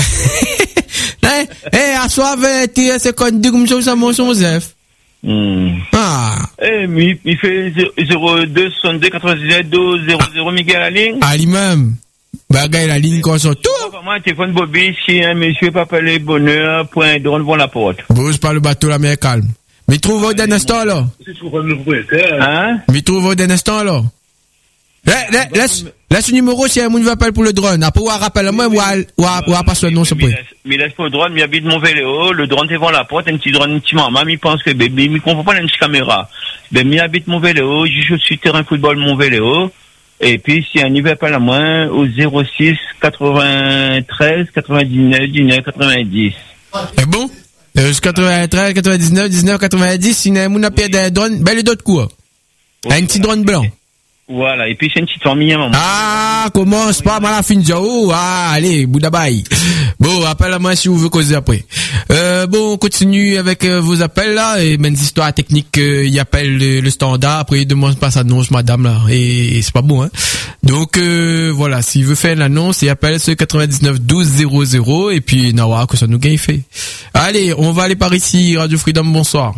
A: Hein? Eh, à soir, vingt et un cinquante-deux, comme ça, où ça m'en son Zef?
E: Hmm.
A: Ah.
E: Eh, mais il fait zéro deux soixante-deux quatre-vingt-dix-neuf douze zéro zéro, Miguel à la ligne.
A: À lui-même. Ben, gars, la ligne qu'on sort tout.
E: Moi, téléphone Bobby, si un monsieur peut appeler bonheur, point drone devant la porte.
A: Bouge pas le bateau, là, mais calme. Mais trouve-vous d'un instant, là.
F: Si tu trouves un nouveau propriétaire,
E: Hein?
A: Mais trouve-vous d'un instant, là. Laisse, laisse, laisse, laisse le numéro si un monde veut appeler pour le drone. Après, ou rappelle-moi, ou à, ou à, ou à passer le nom, c'est
E: Mais
A: pas.
E: laisse- mais laisse pas le drone, mais il habite mon vélo, le drone devant la porte, un petit drone, un petit maman, il pense que bébé, il comprend pas une petite caméra. Ben, il habite mon vélo, je joue sur terrain football mon vélo, et puis si un niveau appelle à moi, au zéro six quatre-vingt-treize quatre-vingt-dix-neuf dix-neuf quatre-vingt-dix.
A: C'est bon? Euh, quatre-vingt-treize, quatre-vingt-dix-neuf, dix-neuf, quatre-vingt-dix, si un monde a perdu un drone, ben, les d'autres quoi? Un petit drone blanc.
E: Voilà, et puis c'est une petite famille à maman.
A: Ah, commence pas mal à fin de jour. Ah, allez, boudabaï. Bon, appelle-moi si vous voulez causer après. Euh, bon, on continue avec euh, vos appels là, et même histoires techniques, euh, il appelle le, le standard, après il demande pas s'annonce madame là, et, et c'est pas bon, hein. Donc, euh, voilà, s'il veut faire l'annonce, il appelle ce quatre-vingt-dix-neuf douze zéro zéro, et puis, nawa, que ça nous gagne fait. Allez, on va aller par ici, Radio Freedom, bonsoir.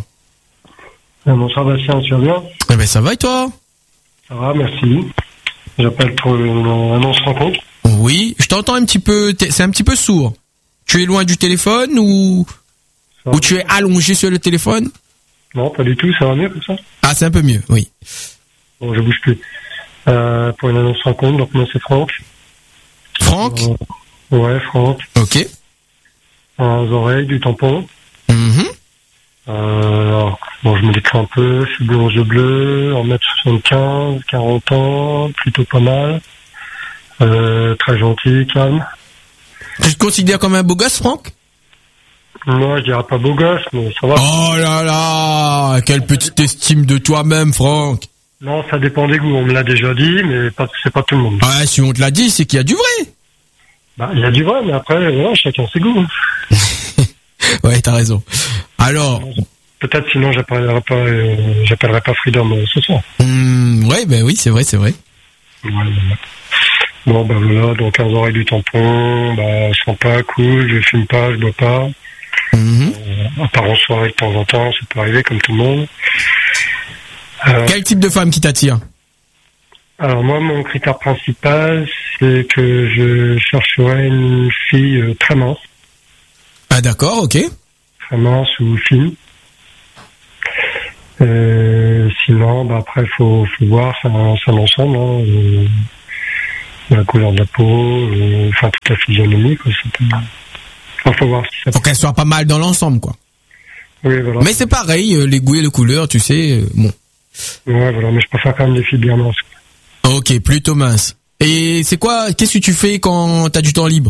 G: Bonsoir Bastien, tu vas bien?
A: Eh ben, ça va et toi?
G: Ça va, merci. J'appelle pour une annonce rencontre.
A: Oui, je t'entends un petit peu, t'es- c'est un petit peu sourd. Tu es loin du téléphone ou,
G: Ça
A: ou
G: va?
A: tu es allongé sur le téléphone?
G: Non, pas du tout, ça va mieux comme ça?
A: Ah, c'est un peu mieux, oui.
G: Bon, je bouge plus. Euh, pour une annonce rencontre, donc moi c'est Franck.
A: Franck?
G: Euh, ouais, Franck.
A: Ok.
G: Aux oreilles, du tampon.
A: Mhm.
G: Euh, alors, bon, je me décris un peu, je suis bleu aux yeux bleus, un mètre soixante-quinze, quarante ans, plutôt pas mal. Euh, très gentil, calme.
A: Tu te considères comme un beau gosse, Franck?
G: Moi, je dirais pas beau gosse, mais ça va.
A: Oh là là, quelle petite estime de toi-même, Franck.
G: Non, ça dépend des goûts, on me l'a déjà dit, mais pas, c'est pas tout le monde.
A: Ah, si on te l'a dit, c'est qu'il y a du vrai.
G: Bah, il y a du vrai, mais après, voilà, chacun ses goûts.
A: Ouais, t'as raison. Alors,
G: Peut-être sinon j'appellerai pas, euh, j'appellerai pas Freedom euh, ce soir.
A: hum, ouais, ben oui, c'est vrai, c'est vrai.
G: Ouais, voilà. Bon, bah voilà, donc quinze oreilles du tampon, bah, je sens pas cool, je fume pas, je bois pas.
A: Mhm.
G: Euh, à part en soirée de temps en temps, ça peut arriver comme tout le monde. Euh,
A: Quel type de femme qui t'attire?
G: alors moi, mon critère principal, c'est que je chercherais une fille euh, très mince,
A: Ah, d'accord, ok.
G: très mince ou fine. Euh, sinon, bah après, faut, faut voir, c'est un, c'est un ensemble. Hein. Euh, la couleur de la peau, euh, enfin toute la physionomie, quoi. C'était... Enfin, faut voir si ça...
A: Faut qu'elle soit pas mal dans l'ensemble, quoi.
G: Oui, voilà.
A: Mais c'est pareil, euh, les goûts et les couleurs, tu sais, euh, bon.
G: Ouais, voilà, mais je préfère quand même les filles bien minces.
A: Ok, plutôt mince. Et c'est quoi, qu'est-ce que tu fais quand t'as du temps libre?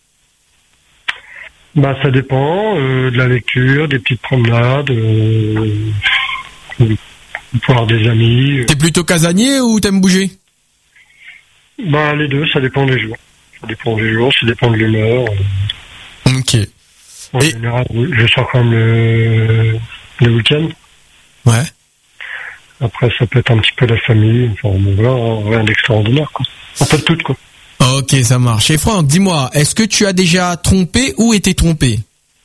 G: Bah, ça dépend, euh, de la lecture, des petites promenades, euh, euh, voir des amis. Euh.
A: T'es plutôt casanier ou t'aimes bouger?
G: Bah, les deux, ça dépend des jours. Ça dépend des jours, ça dépend de l'humeur. Euh.
A: Ok.
G: En
A: Et...
G: général, je sors quand même le, le week-end.
A: Ouais.
G: Après, ça peut être un petit peu la famille, enfin, bon, voilà, rien d'extraordinaire, quoi. Un peu de tout, quoi.
A: Ok, ça marche. Et Franck, dis-moi, est-ce que tu as déjà trompé ou été trompé?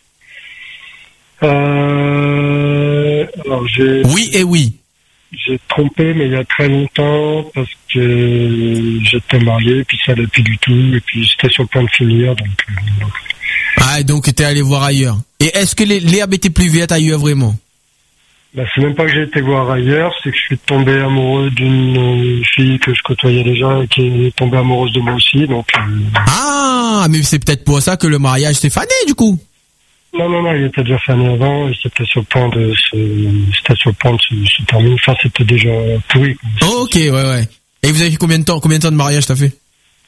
G: Euh, alors j'ai...
A: Oui et oui.
G: J'ai trompé, mais il y a très longtemps, parce que j'étais marié, puis ça allait plus du tout, et puis c'était sur le point de finir, donc... Euh, donc...
A: Ah, donc t'es allé voir ailleurs. Et est-ce que les- l'herbe était plus verte ailleurs vraiment?
G: Bah, c'est même pas que j'ai été voir ailleurs, c'est que je suis tombé amoureux d'une euh, fille que je côtoyais déjà, et qui est tombée amoureuse de moi aussi, donc... Euh...
A: Ah, mais c'est peut-être pour ça que le mariage s'est fané, du coup.
G: Non, non, non, il était déjà fané avant, et c'était sur le point de se, c'était sur le point de se, se terminer, enfin, c'était déjà pourri, quoi.
A: Oh, ok, ouais, ouais. Et vous avez fait combien de temps, combien de temps de mariage t'as fait?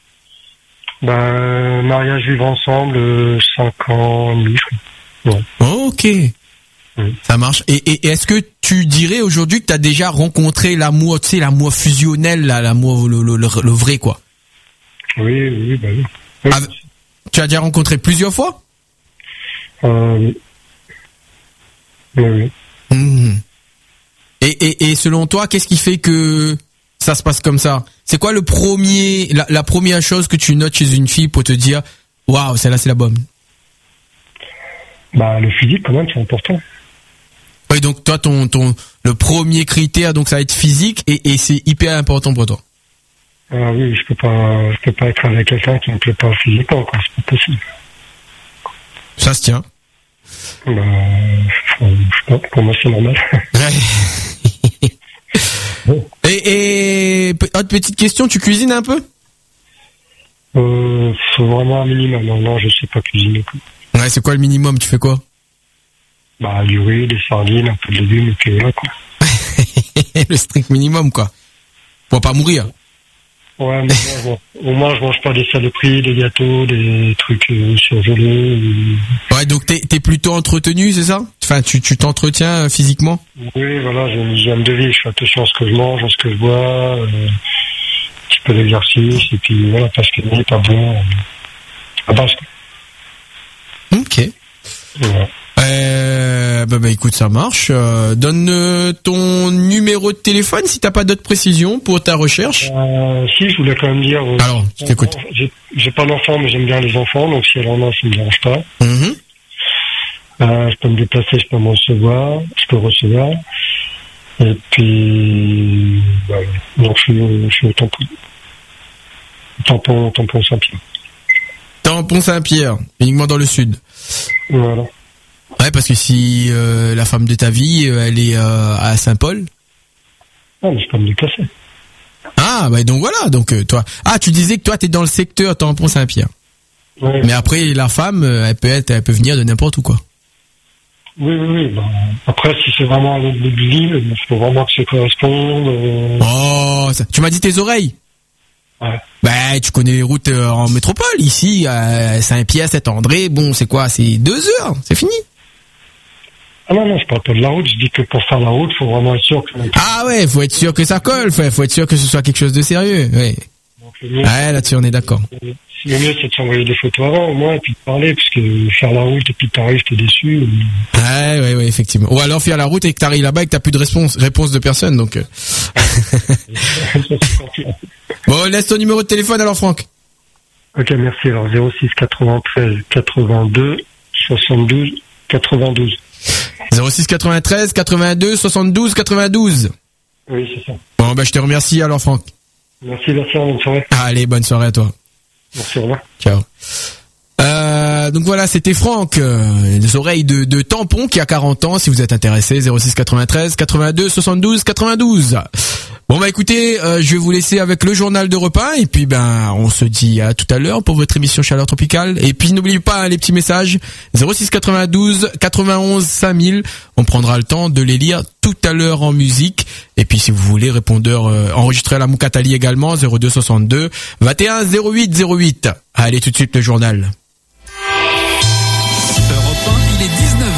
G: Bah, mariage vivre ensemble, euh, cinq ans et demi, je crois. Ouais.
A: Oh, ok.
G: Oui.
A: Ça marche. Et, et, et est-ce que tu dirais aujourd'hui que t'as déjà rencontré l'amour, tu sais, l'amour fusionnel, là, l'amour, le, le, le, le vrai, quoi?
G: Oui, oui, bah oui. Oui.
A: Ah, tu as déjà rencontré plusieurs fois?
G: Euh, oui. Oui, oui.
A: Mmh. Et, et, et selon toi, qu'est-ce qui fait que ça se passe comme ça? C'est quoi le premier, la, la première chose que tu notes chez une fille pour te dire, waouh, celle-là c'est la bonne?
G: Bah, le physique, quand même, c'est important.
A: Oui, donc toi, ton, ton, le premier critère, donc ça va être physique et, et c'est hyper important pour toi.
G: Ah oui, je peux pas, je peux pas être avec quelqu'un qui me plaît pas physiquement, quoi, c'est pas possible.
A: Ça se tient.
G: Bah, je sais pas, pour moi, c'est normal.
A: et, et, autre petite question, tu cuisines un peu?
G: Euh, faut vraiment un minimum. Non, non, je sais pas cuisiner, quoi.
A: Ouais, c'est quoi le minimum? Tu fais quoi?
G: Bah, du riz, des sardines, un peu de légumes, et puis voilà, quoi.
A: Le strict minimum, quoi. Pour pas mourir.
G: Ouais, mais moi, bon, au moins, je mange pas des saloperies, des gâteaux, des trucs euh, surgelés. Ou...
A: Ouais, donc t'es, t'es plutôt entretenu, c'est ça? Enfin, tu, tu t'entretiens euh, physiquement?
G: Oui, voilà, j'ai une hygiène de vie, je fais attention à ce que je mange, à ce que je bois, euh, un petit peu d'exercice, et puis voilà, parce que n'est pas bon. Euh, à base, quoi.
A: Ok.
G: Voilà.
A: Euh, bah, bah écoute, ça marche. Euh, donne euh, ton numéro de téléphone si t'as pas d'autres précisions pour ta recherche.
G: Euh, si, je voulais quand même dire... Euh,
A: Alors, je t'écoute.
G: J'ai, j'ai pas d'enfant, mais j'aime bien les enfants, donc si elle en a, ça me dérange pas.
A: Mm-hmm.
G: Euh, je peux me déplacer, je peux me recevoir, je peux recevoir. Et puis... Bah, donc je suis, je suis au tampon. Tampon, tampon Saint-Pierre.
A: Tampon Saint-Pierre, uniquement dans le sud.
G: Voilà.
A: Ouais, parce que si euh, la femme de ta vie, euh, elle est euh, à Saint-Paul.
G: Ah, mais je peux me déplacer.
A: Ah, bah donc voilà, donc euh, toi. Ah, tu disais que toi t'es dans le secteur Tampon Saint-Pierre.
G: Ouais.
A: Mais après la femme, euh, elle peut être, elle peut venir de n'importe où, quoi.
G: Oui, oui, oui. Ben, après, si c'est vraiment à l'autre bout de l'île, il faut vraiment que ça corresponde. Euh...
A: Oh, ça... tu m'as dit tes oreilles.
G: Ouais.
A: Bah, tu connais les routes euh, en métropole. Ici, à Saint-Pierre, Saint-André, bon, c'est quoi? C'est deux heures, c'est fini.
G: Ah non, non, je parle pas de la route. Je dis que pour faire la route, faut vraiment être sûr que...
A: Ah ouais, faut être sûr que ça colle. Faut, faut être sûr que ce soit quelque chose de sérieux. Ouais.
G: Donc, le mieux,
A: Ouais, là-dessus, on est d'accord.
G: le mieux, c'est de s'envoyer des photos avant, au moins, et puis de parler, parce que faire la route et puis t'arrives, t'es déçu. Et...
A: Ouais, ouais, ouais, effectivement. Ou alors faire la route et que t'arrives là-bas et que t'as plus de réponse, réponse de personne, donc. Euh... Bon, laisse ton numéro de téléphone alors, Franck.
G: Ok, merci. Alors, zéro six quatre-vingt-treize quatre-vingt-deux soixante-douze quatre-vingt-douze.
A: zéro six quatre-vingt-treize quatre-vingt-deux soixante-douze quatre-vingt-douze.
G: Oui, c'est ça.
A: Bon, bah, je te remercie alors, Franck.
G: Merci, merci, bonne soirée.
A: Allez, bonne soirée à toi.
G: Merci, au revoir.
A: Ciao. Euh, donc voilà, c'était Franck, euh, les oreilles de, de tampon qui a quarante ans. Si vous êtes intéressé, zéro six quatre-vingt-treize quatre-vingt-deux soixante-douze quatre-vingt-douze. Bon bah écoutez, euh, je vais vous laisser avec le journal d'Europe un et puis ben on se dit à tout à l'heure pour votre émission Chaleur Tropicale. Et puis n'oubliez pas les petits messages zéro six quatre-vingt-douze quatre-vingt-onze cinq mille. On prendra le temps de les lire tout à l'heure en musique. Et puis si vous voulez, répondeur euh, enregistré à la Moukatali également, zéro deux soixante-deux vingt et un zéro huit zéro huit. Allez tout de suite le journal.
H: Europe un, il est dix-neuf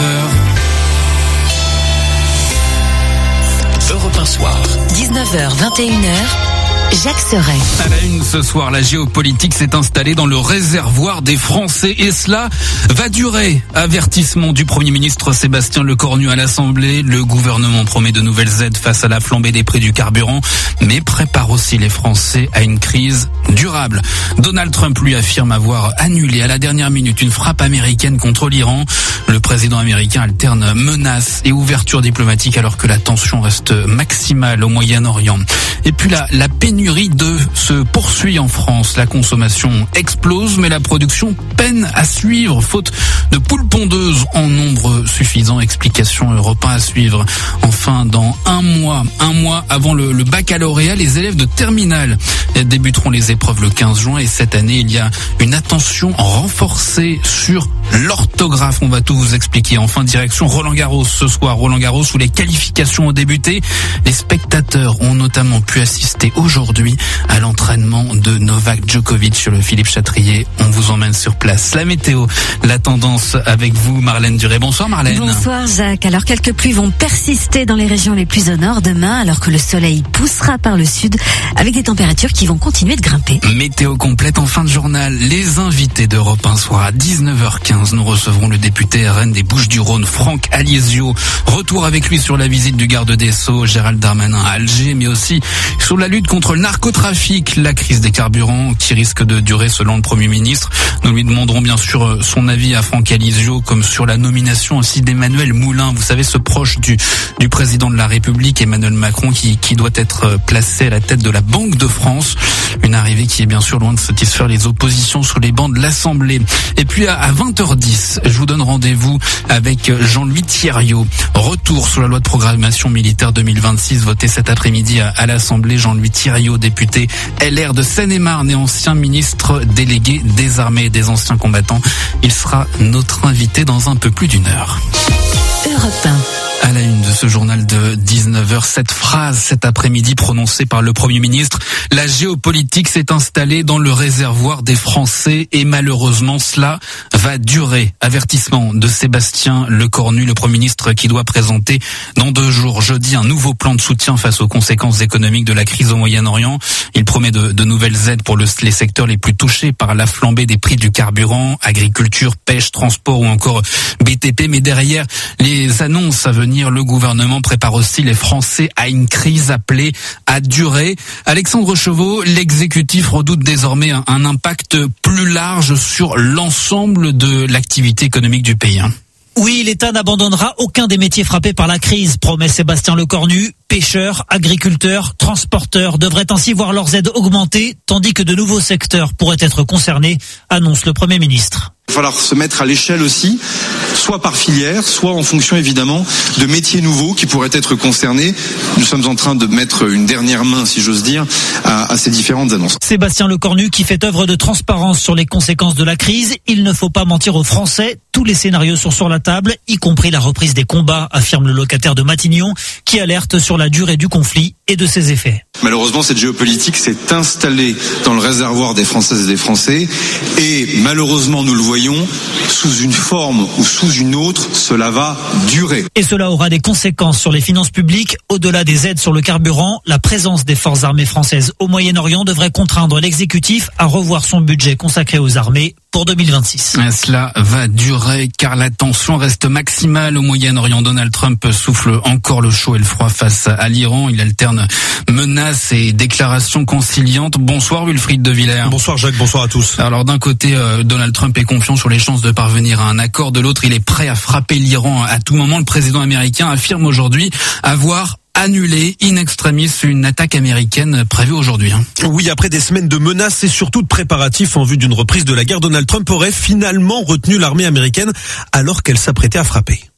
H: heures. Europe un soir.
I: dix-neuf heures vingt et une heures. Jacques Seray.
H: À la une ce soir, la géopolitique s'est installée dans le réservoir des Français et cela va durer. Avertissement du Premier ministre Sébastien Lecornu à l'Assemblée. Le gouvernement promet de nouvelles aides face à la flambée des prix du carburant, mais prépare aussi les Français à une crise durable. Donald Trump lui affirme avoir annulé à la dernière minute une frappe américaine contre l'Iran. Le président américain alterne menaces et ouverture diplomatique alors que la tension reste maximale au Moyen-Orient. Et puis la, la pénurie d'œufs se poursuit en France. La consommation explose, mais la production peine à suivre, faute de poules pondeuses en nombre suffisant. Explication Europe un à suivre. Enfin, dans un mois, un mois avant le, le baccalauréat, les élèves de terminale débuteront les épreuves le quinze juin. Et cette année, il y a une attention renforcée sur l'orthographe. On va tout vous expliquer. Enfin, direction Roland-Garros ce soir. Roland-Garros où les qualifications ont débuté. Les spectateurs ont notamment pu assister aujourd'hui à l'entraînement de Novak Djokovic sur le Philippe Chatrier. On vous emmène sur place. La météo, la tendance avec vous, Marlène Duré. Bonsoir Marlène.
I: Bonsoir Jacques. Alors quelques pluies vont persister dans les régions les plus au nord demain, alors que le soleil poussera par le sud avec des températures qui vont continuer de grimper.
H: Météo complète en fin de journal. Les invités d'Europe un soir à dix-neuf heures quinze. Nous recevrons le député R N des Bouches-du-Rhône, Franck Aliesio. Retour avec lui sur la visite du garde des Sceaux, Gérald Darmanin à Alger, mais aussi sur la lutte contre le narcotrafic, la crise des carburants qui risque de durer selon le Premier ministre. Nous lui demanderons bien sûr son avis à Franck Aliesio, comme sur la nomination aussi d'Emmanuel Moulin. Vous savez, ce proche du, du président de la République, Emmanuel Macron, qui, qui doit être placé à la tête de la Banque de France. Une arrivée qui est bien sûr loin de satisfaire les oppositions sur les bancs de l'Assemblée. Et puis à, à vingt heures dix, je vous donne rendez-vous avec Jean-Louis Thiriot. Retour sur la loi de programmation militaire deux mille vingt-six, votée cet après-midi à, à l'Assemblée. Jean-Louis Thiriot, député L R de Seine-et-Marne et ancien ministre délégué des armées et des anciens combattants. Il sera notre invité dans un peu plus d'une heure.
I: Europe un.
H: À la une de ce journal de dix-neuf heures, cette phrase cet après-midi prononcée par le Premier ministre. La géopolitique s'est installée dans le réservoir des Français et malheureusement cela va durer. Avertissement de Sébastien Lecornu, le Premier ministre qui doit présenter dans deux jours, jeudi, un nouveau plan de soutien face aux conséquences économiques de la crise au Moyen-Orient. Il promet de, de nouvelles aides pour le, les secteurs les plus touchés par la flambée des prix du carburant, agriculture, pêche, transport ou encore B T P. Mais derrière les annonces à venir, le gouvernement prépare aussi les Français à une crise appelée à durer. Alexandre Chevaux, l'exécutif redoute désormais un, un impact plus large sur l'ensemble de l'activité économique du pays.
J: Oui, l'État n'abandonnera aucun des métiers frappés par la crise, promet Sébastien Lecornu. Pêcheurs, agriculteurs, transporteurs devraient ainsi voir leurs aides augmenter, tandis que de nouveaux secteurs pourraient être concernés, annonce le Premier ministre.
K: Il va falloir se mettre à l'échelle aussi, soit par filière, soit en fonction évidemment de métiers nouveaux qui pourraient être concernés. Nous sommes en train de mettre une dernière main, si j'ose dire, à, à ces différentes annonces.
J: Sébastien Lecornu qui fait œuvre de transparence sur les conséquences de la crise. Il ne faut pas mentir aux Français. Tous les scénarios sont sur la table, y compris la reprise des combats, affirme le locataire de Matignon, qui alerte sur la durée du conflit et de ses effets.
K: Malheureusement, cette géopolitique s'est installée dans le réservoir des Françaises et des Français et malheureusement, nous le voyons, sous une forme ou sous une autre, cela va durer.
J: Et cela aura des conséquences sur les finances publiques. Au-delà des aides sur le carburant, la présence des forces armées françaises au Moyen-Orient devrait contraindre l'exécutif à revoir son budget consacré aux armées pour deux mille vingt-six.
H: Cela va durer car la tension reste maximale au Moyen-Orient. Donald Trump souffle encore le chaud et le froid face à l'Iran. Il alterne menaces et déclarations conciliantes. Bonsoir Wilfried de Villers.
L: Bonsoir Jacques, bonsoir à tous.
H: Alors d'un côté, euh, Donald Trump est confiant sur les chances de parvenir à un accord. De l'autre, il est prêt à frapper l'Iran à tout moment. Le président américain affirme aujourd'hui avoir annulé in extremis une attaque américaine prévue aujourd'hui.
L: Oui, après des semaines de menaces et surtout de préparatifs en vue d'une reprise de la guerre, Donald Trump aurait finalement retenu l'armée américaine alors qu'elle s'apprêtait à frapper.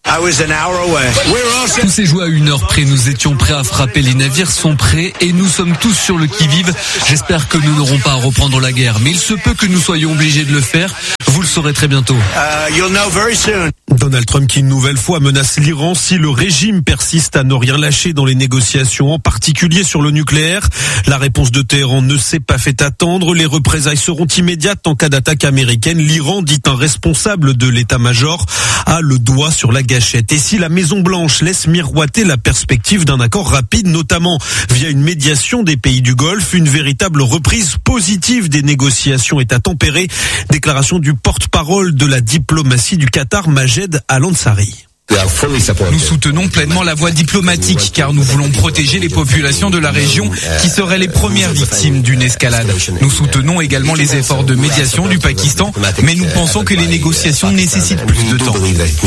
H: Tout s'est joué à une heure près. Nous étions prêts à frapper. Les navires sont prêts et nous sommes tous sur le qui-vive. J'espère que nous n'aurons pas à reprendre la guerre. Mais il se peut que nous soyons obligés de le faire. Vous le saurez très bientôt.
L: Donald Trump qui une nouvelle fois menace l'Iran si le régime persiste à ne rien lâcher dans les négociations, en particulier sur le nucléaire. La réponse de Téhéran ne s'est pas fait attendre. Les représailles seront immédiates en cas d'attaque américaine. L'Iran, dit un responsable de l'état-major, a le doigt sur la gâchette. Et si la Maison-Blanche laisse miroiter la perspective d'un accord rapide, notamment via une médiation des pays du Golfe, une véritable reprise positive des négociations est à tempérer. Déclaration du porte-parole de la diplomatie du Qatar, Majed Al-Ansari.
H: Nous soutenons pleinement la voie diplomatique car nous voulons protéger les populations de la région qui seraient les premières victimes d'une escalade. Nous soutenons également les efforts de médiation du Pakistan, mais nous pensons que les négociations nécessitent plus de temps.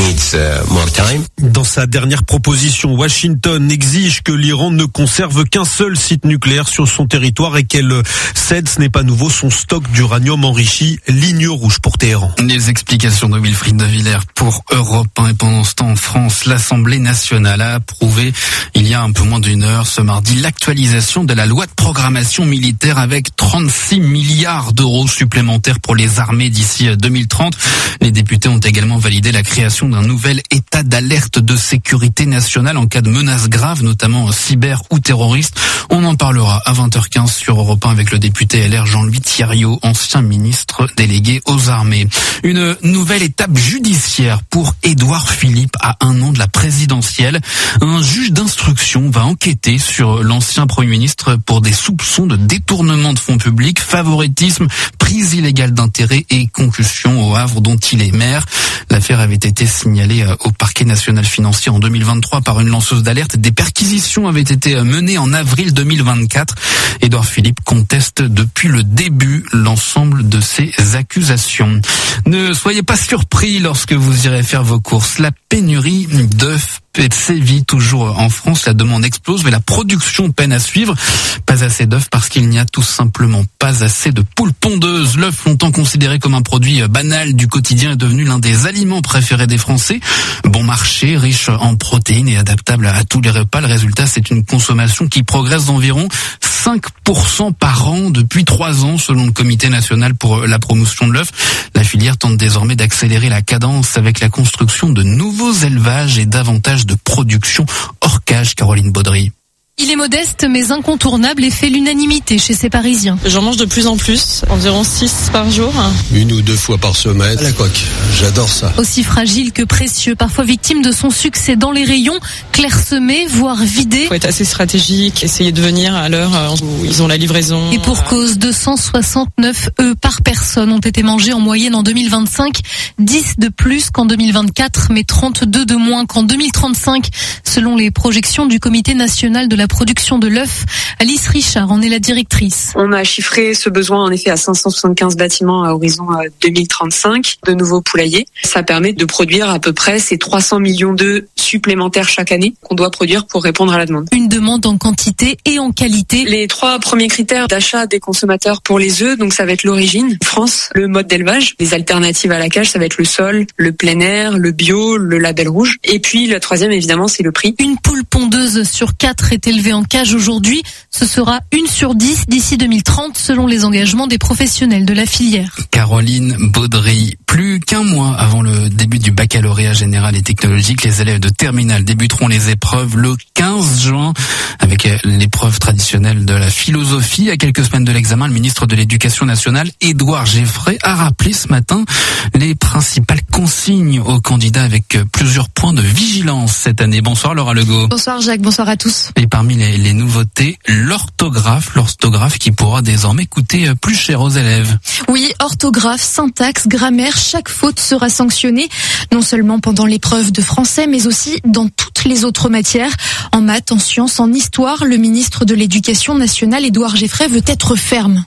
L: Dans sa dernière proposition, Washington exige que l'Iran ne conserve qu'un seul site nucléaire sur son territoire et qu'elle cède, ce n'est pas nouveau, son stock d'uranium enrichi, ligne rouge pour Téhéran.
H: Les explications de Wilfried de Villers pour Europe un. Et pendant ce temps, en France, l'Assemblée nationale a approuvé il y a un peu moins d'une heure ce mardi l'actualisation de la loi de programmation militaire avec trente-six milliards d'euros supplémentaires pour les armées d'ici deux mille trente. Les députés ont également validé la création d'un nouvel état d'alerte de sécurité nationale en cas de menaces graves, notamment cyber ou terroristes. On en parlera à vingt heures quinze sur Europe un avec le député L R Jean-Louis Thiriot, ancien ministre délégué aux armées. Une nouvelle étape judiciaire pour Édouard Philippe à un an de la présidentielle. Un juge d'instruction va enquêter sur l'ancien Premier ministre pour des soupçons de détournement de fonds publics, favoritisme, prise illégale d'intérêt et concussion au Havre dont il est maire. L'affaire avait été signalée au parquet national financier en deux mille vingt-trois par une lanceuse d'alerte. Des perquisitions avaient été menées en avril deux mille vingt-quatre. Édouard Philippe conteste depuis le début l'ensemble de ces accusations. Ne soyez pas surpris lorsque vous irez faire vos courses. La pénurie d'œufs sévit toujours en France, la demande explose, mais la production peine à suivre. Pas assez d'œufs parce qu'il n'y a tout simplement pas assez de poules pondeuses. L'œuf, longtemps considéré comme un produit banal du quotidien, est devenu l'un des aliments préférés des Français. Bon marché, riche en protéines et adaptable à tous les repas. Le résultat, c'est une consommation qui progresse d'environ cinq pour cent par an depuis trois ans, selon le Comité national pour la promotion de l'œuf. La filière tente désormais d'accélérer la cadence avec la construction de nouveaux élevages et davantage de production hors cage. Caroline Baudry.
M: Il est modeste mais incontournable et fait l'unanimité chez ces Parisiens.
N: J'en mange de plus en plus, environ six par jour.
O: Une ou deux fois par semaine. À la coque, j'adore ça.
M: Aussi fragile que précieux, parfois victime de son succès dans les rayons, clairsemés, voire vidés.
N: Il faut être assez stratégique, essayer de venir à l'heure où ils ont la livraison.
M: Et pour cause, deux cent soixante-neuf œufs par personne ont été mangés en moyenne en deux mille vingt-cinq, dix de plus qu'en deux mille vingt-quatre, mais trente-deux de moins qu'en deux mille trente-cinq, selon les projections du Comité national de la production de l'œuf. Alice Richard en est la directrice.
P: On a chiffré ce besoin en effet à cinq cent soixante-quinze bâtiments à horizon deux mille trente-cinq de nouveaux poulaillers. Ça permet de produire à peu près ces trois cents millions d'œufs supplémentaires chaque année qu'on doit produire pour répondre à la demande.
M: Une demande en quantité et en qualité.
P: Les trois premiers critères d'achat des consommateurs pour les œufs, donc ça va être l'origine, France, le mode d'élevage, les alternatives à la cage, ça va être le sol, le plein air, le bio, le label rouge. Et puis le troisième évidemment c'est le prix.
M: Une poule pondeuse sur quatre est élevée en cage aujourd'hui. Ce sera une sur dix d'ici deux mille trente selon les engagements des professionnels de la filière.
H: Caroline Baudry. Plus qu'un mois avant le début du baccalauréat général et technologique, les élèves de terminale débuteront les épreuves le quinze juin avec l'épreuve traditionnelle de la philosophie. À quelques semaines de l'examen, le ministre de l'Éducation nationale, Édouard Geoffrey, a rappelé ce matin les principales consignes aux candidats avec plusieurs points de vigilance cette année. Bonsoir Laura Legault.
Q: Bonsoir Jacques, bonsoir à tous.
H: Et parmi les, les nouveautés, l'orthographe, l'orthographe qui pourra désormais coûter plus cher aux élèves.
Q: Oui, orthographe, syntaxe, grammaire, chaque faute sera sanctionnée, non seulement pendant l'épreuve de français, mais aussi dans toutes les autres matières. En maths, en sciences, en histoire, le ministre de l'Éducation nationale, Édouard Geoffrey, veut être ferme.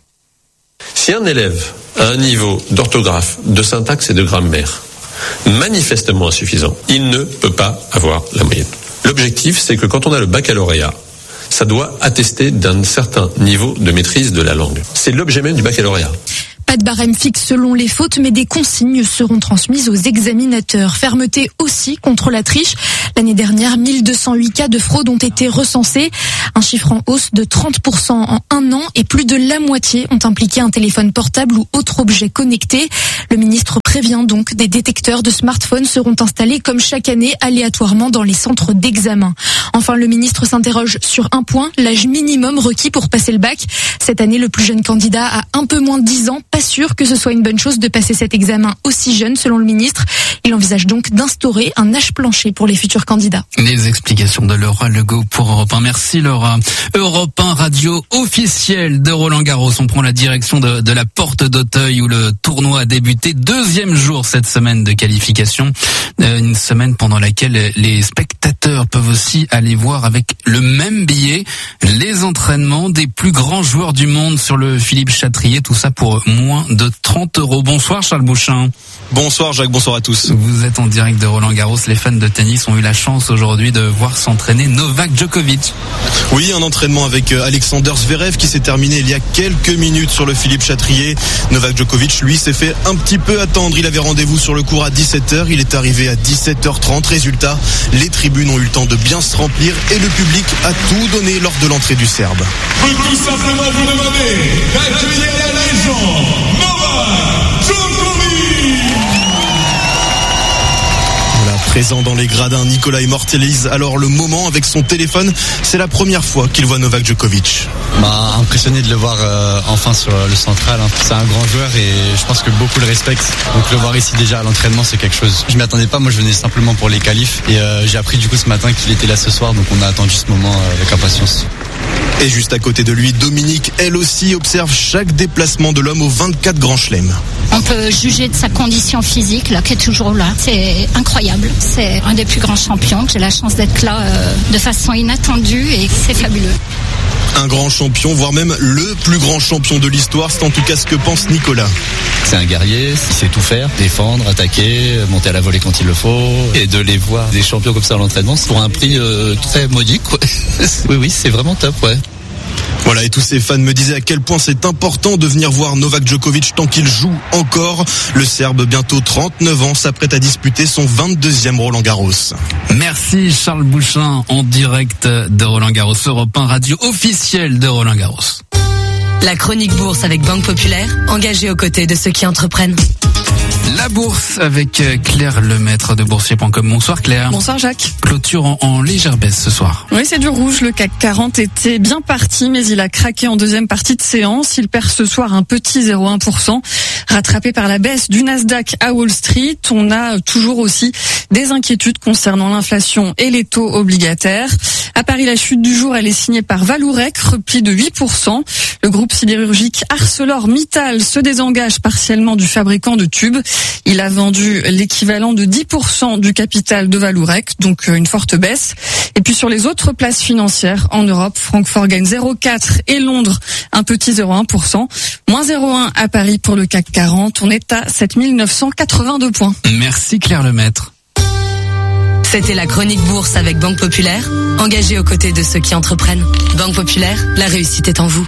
R: Si un élève a un niveau d'orthographe, de syntaxe et de grammaire manifestement insuffisant, il ne peut pas avoir la moyenne. L'objectif, c'est que quand on a le baccalauréat, ça doit attester d'un certain niveau de maîtrise de la langue. C'est l'objet même du baccalauréat.
Q: Pas de barème fixe selon les fautes, mais des consignes seront transmises aux examinateurs. Fermeté aussi contre la triche. L'année dernière, mille deux cent huit cas de fraude ont été recensés, un chiffre en hausse de trente pour cent en un an, et plus de la moitié ont impliqué un téléphone portable ou autre objet connecté. Le ministre prévient donc des détecteurs de smartphones seront installés comme chaque année aléatoirement dans les centres d'examen. Enfin, le ministre s'interroge sur un point, l'âge minimum requis pour passer le bac. Cette année, le plus jeune candidat a un peu moins de dix ans. Pas sûr que ce soit une bonne chose de passer cet examen aussi jeune, selon le ministre. Il envisage donc d'instaurer un âge plancher pour les futurs candidats.
H: Les explications de Laura Legault pour Europe un. Merci Laura. Europe un, radio officielle de Roland-Garros. On prend la direction de, de la porte d'Auteuil où le tournoi a débuté. Deuxième jour cette semaine de qualification. Euh, une semaine pendant laquelle les spectateurs peuvent aussi aller voir avec le même billet les entraînements des plus grands joueurs du monde sur le Philippe Chatrier. Tout ça pour moins de trente euros. Bonsoir Charles Bouchin.
S: Bonsoir Jacques, bonsoir à tous.
H: Vous êtes en direct de Roland-Garros. Les fans de tennis ont eu la chance aujourd'hui de voir s'entraîner Novak Djokovic.
S: Oui, un entraînement avec Alexander Zverev qui s'est terminé il y a quelques minutes sur le Philippe Chatrier. Novak Djokovic, lui, s'est fait un petit peu attendre. Il avait rendez-vous sur le court à dix-sept heures. Il est arrivé à dix-sept heures trente. Résultat, les tribunes ont eu le temps de bien se remplir et le public a tout donné lors de l'entrée du Serbe.
T: Je peux tout simplement vous demander d'accueillir la légende Novak Djokovic.
S: Voilà, présent dans les gradins, Nicolas immortalise alors le moment avec son téléphone. C'est la première fois qu'il voit Novak Djokovic.
U: Bah, impressionné de le voir euh, enfin sur le central. Hein. C'est un grand joueur et je pense que beaucoup le respectent. Donc le voir ici déjà à l'entraînement, c'est quelque chose. Je m'y attendais pas. Moi, je venais simplement pour les qualifs et euh, j'ai appris du coup ce matin qu'il était là ce soir. Donc on a attendu ce moment euh, avec impatience.
S: Et juste à côté de lui, Dominique, elle aussi, observe chaque déplacement de l'homme aux vingt-quatre grands chelems.
V: On peut juger de sa condition physique, là, qui est toujours là. C'est incroyable. C'est un des plus grands champions. J'ai la chance d'être là euh, de façon inattendue et c'est fabuleux.
S: Un grand champion, voire même le plus grand champion de l'histoire, c'est en tout cas ce que pense Nicolas.
U: C'est un guerrier, il sait tout faire, défendre, attaquer, monter à la volée quand il le faut. Et de les voir des champions comme ça à l'entraînement, c'est pour un prix euh, très modique. Ouais. Oui, oui, c'est vraiment top, ouais.
S: Voilà, et tous ces fans me disaient à quel point c'est important de venir voir Novak Djokovic tant qu'il joue encore. Le Serbe, bientôt trente-neuf ans, s'apprête à disputer son vingt-deuxième Roland-Garros.
H: Merci Charles Bouchin, en direct de Roland-Garros, Europe un, radio officielle de Roland-Garros.
W: La chronique bourse avec Banque Populaire, engagée aux côtés de ceux qui entreprennent.
H: La bourse avec Claire Lemaître de boursier point com. Bonsoir Claire.
N: Bonsoir Jacques.
H: Clôture en, en légère baisse ce soir.
N: Oui, c'est du rouge. Le C A C quarante était bien parti, mais il a craqué en deuxième partie de séance. Il perd ce soir un petit zéro virgule un pour cent. Rattrapé par la baisse du Nasdaq à Wall Street, on a toujours aussi des inquiétudes concernant l'inflation et les taux obligataires. À Paris, la chute du jour, elle est signée par Vallourec, repli de huit pour cent. Le groupe sidérurgique ArcelorMittal se désengage partiellement du fabricant de tubes. Il a vendu l'équivalent de dix pour cent du capital de Vallourec, donc une forte baisse. Et puis sur les autres places financières en Europe, Francfort gagne zéro virgule quatre et Londres un petit zéro virgule un pour cent. Moins zéro virgule un à Paris pour le C A C quarante. On est à sept mille neuf cent quatre-vingt-deux points.
H: Merci Claire Lemaître.
W: C'était la chronique bourse avec Banque Populaire, engagée aux côtés de ceux qui entreprennent. Banque Populaire, la réussite est en vous.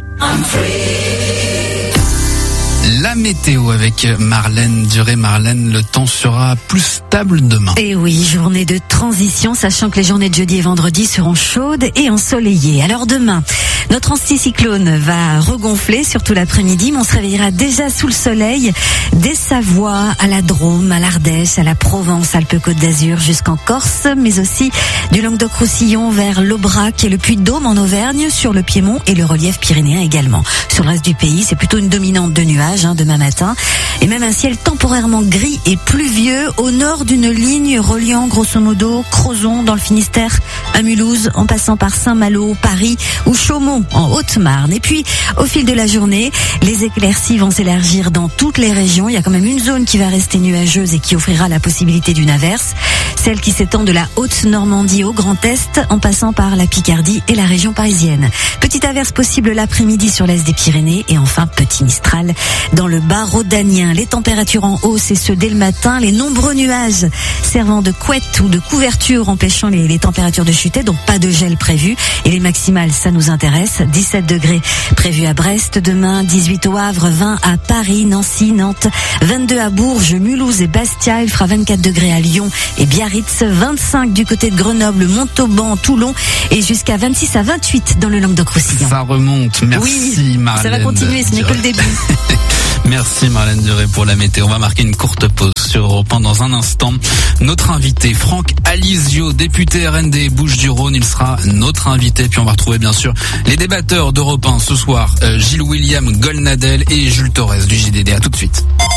H: La météo avec Marlène Duré. Marlène, le temps sera plus stable demain.
I: Et oui, journée de transition, sachant que les journées de jeudi et vendredi seront chaudes et ensoleillées. Alors demain, notre anticyclone va regonfler, surtout l'après-midi, mais on se réveillera déjà sous le soleil, des Savoies à la Drôme, à l'Ardèche, à la Provence, Alpes-Côte d'Azur, jusqu'en Corse, mais aussi du Languedoc-Roussillon vers l'Aubrac et le Puy-de-Dôme en Auvergne, sur le Piémont et le relief pyrénéen également. Sur le reste du pays, c'est plutôt une dominante de nuages hein, demain matin, et même un ciel temporairement gris et pluvieux au nord d'une ligne reliant grosso modo Crozon dans le Finistère à Mulhouse, en passant par Saint-Malo, Paris ou Chaumont en Haute-Marne. Et puis au fil de la journée, les éclaircies vont s'élargir dans toutes les régions. Il y a quand même une zone qui va rester nuageuse et qui offrira la possibilité d'une averse, celle qui s'étend de la Haute-Normandie au Grand Est en passant par la Picardie et la région parisienne. Petite averse possible l'après-midi sur l'est des Pyrénées et enfin petit Mistral dans le bas rhodanien. Les températures en hausse et ce dès le matin, les nombreux nuages servant de couette ou de couverture empêchant les, les températures de chuter, donc pas de gel prévu. Et les maximales, ça nous intéresse. dix-sept degrés prévus à Brest demain, dix-huit au Havre, vingt à Paris, Nancy, Nantes, vingt-deux à Bourges, Mulhouse et Bastia. Il fera vingt-quatre degrés à Lyon et Biarritz, vingt-cinq du côté de Grenoble, Montauban, Toulon et jusqu'à vingt-six à vingt-huit dans le Languedoc-Roussillon.
H: Ça remonte. Merci
I: oui,
H: Marlène.
I: Ça va continuer, ce n'est que le début.
H: Merci Marlène Duré pour la météo. On va marquer une courte pause sur Europe un dans un instant. Notre invité, Franck Alizio, député R N D Bouches-du-Rhône, il sera notre invité. Puis on va retrouver bien sûr les débatteurs d'Europe un ce soir, euh, Gilles William Golnadel et Jules Torres du J D D. À tout de suite.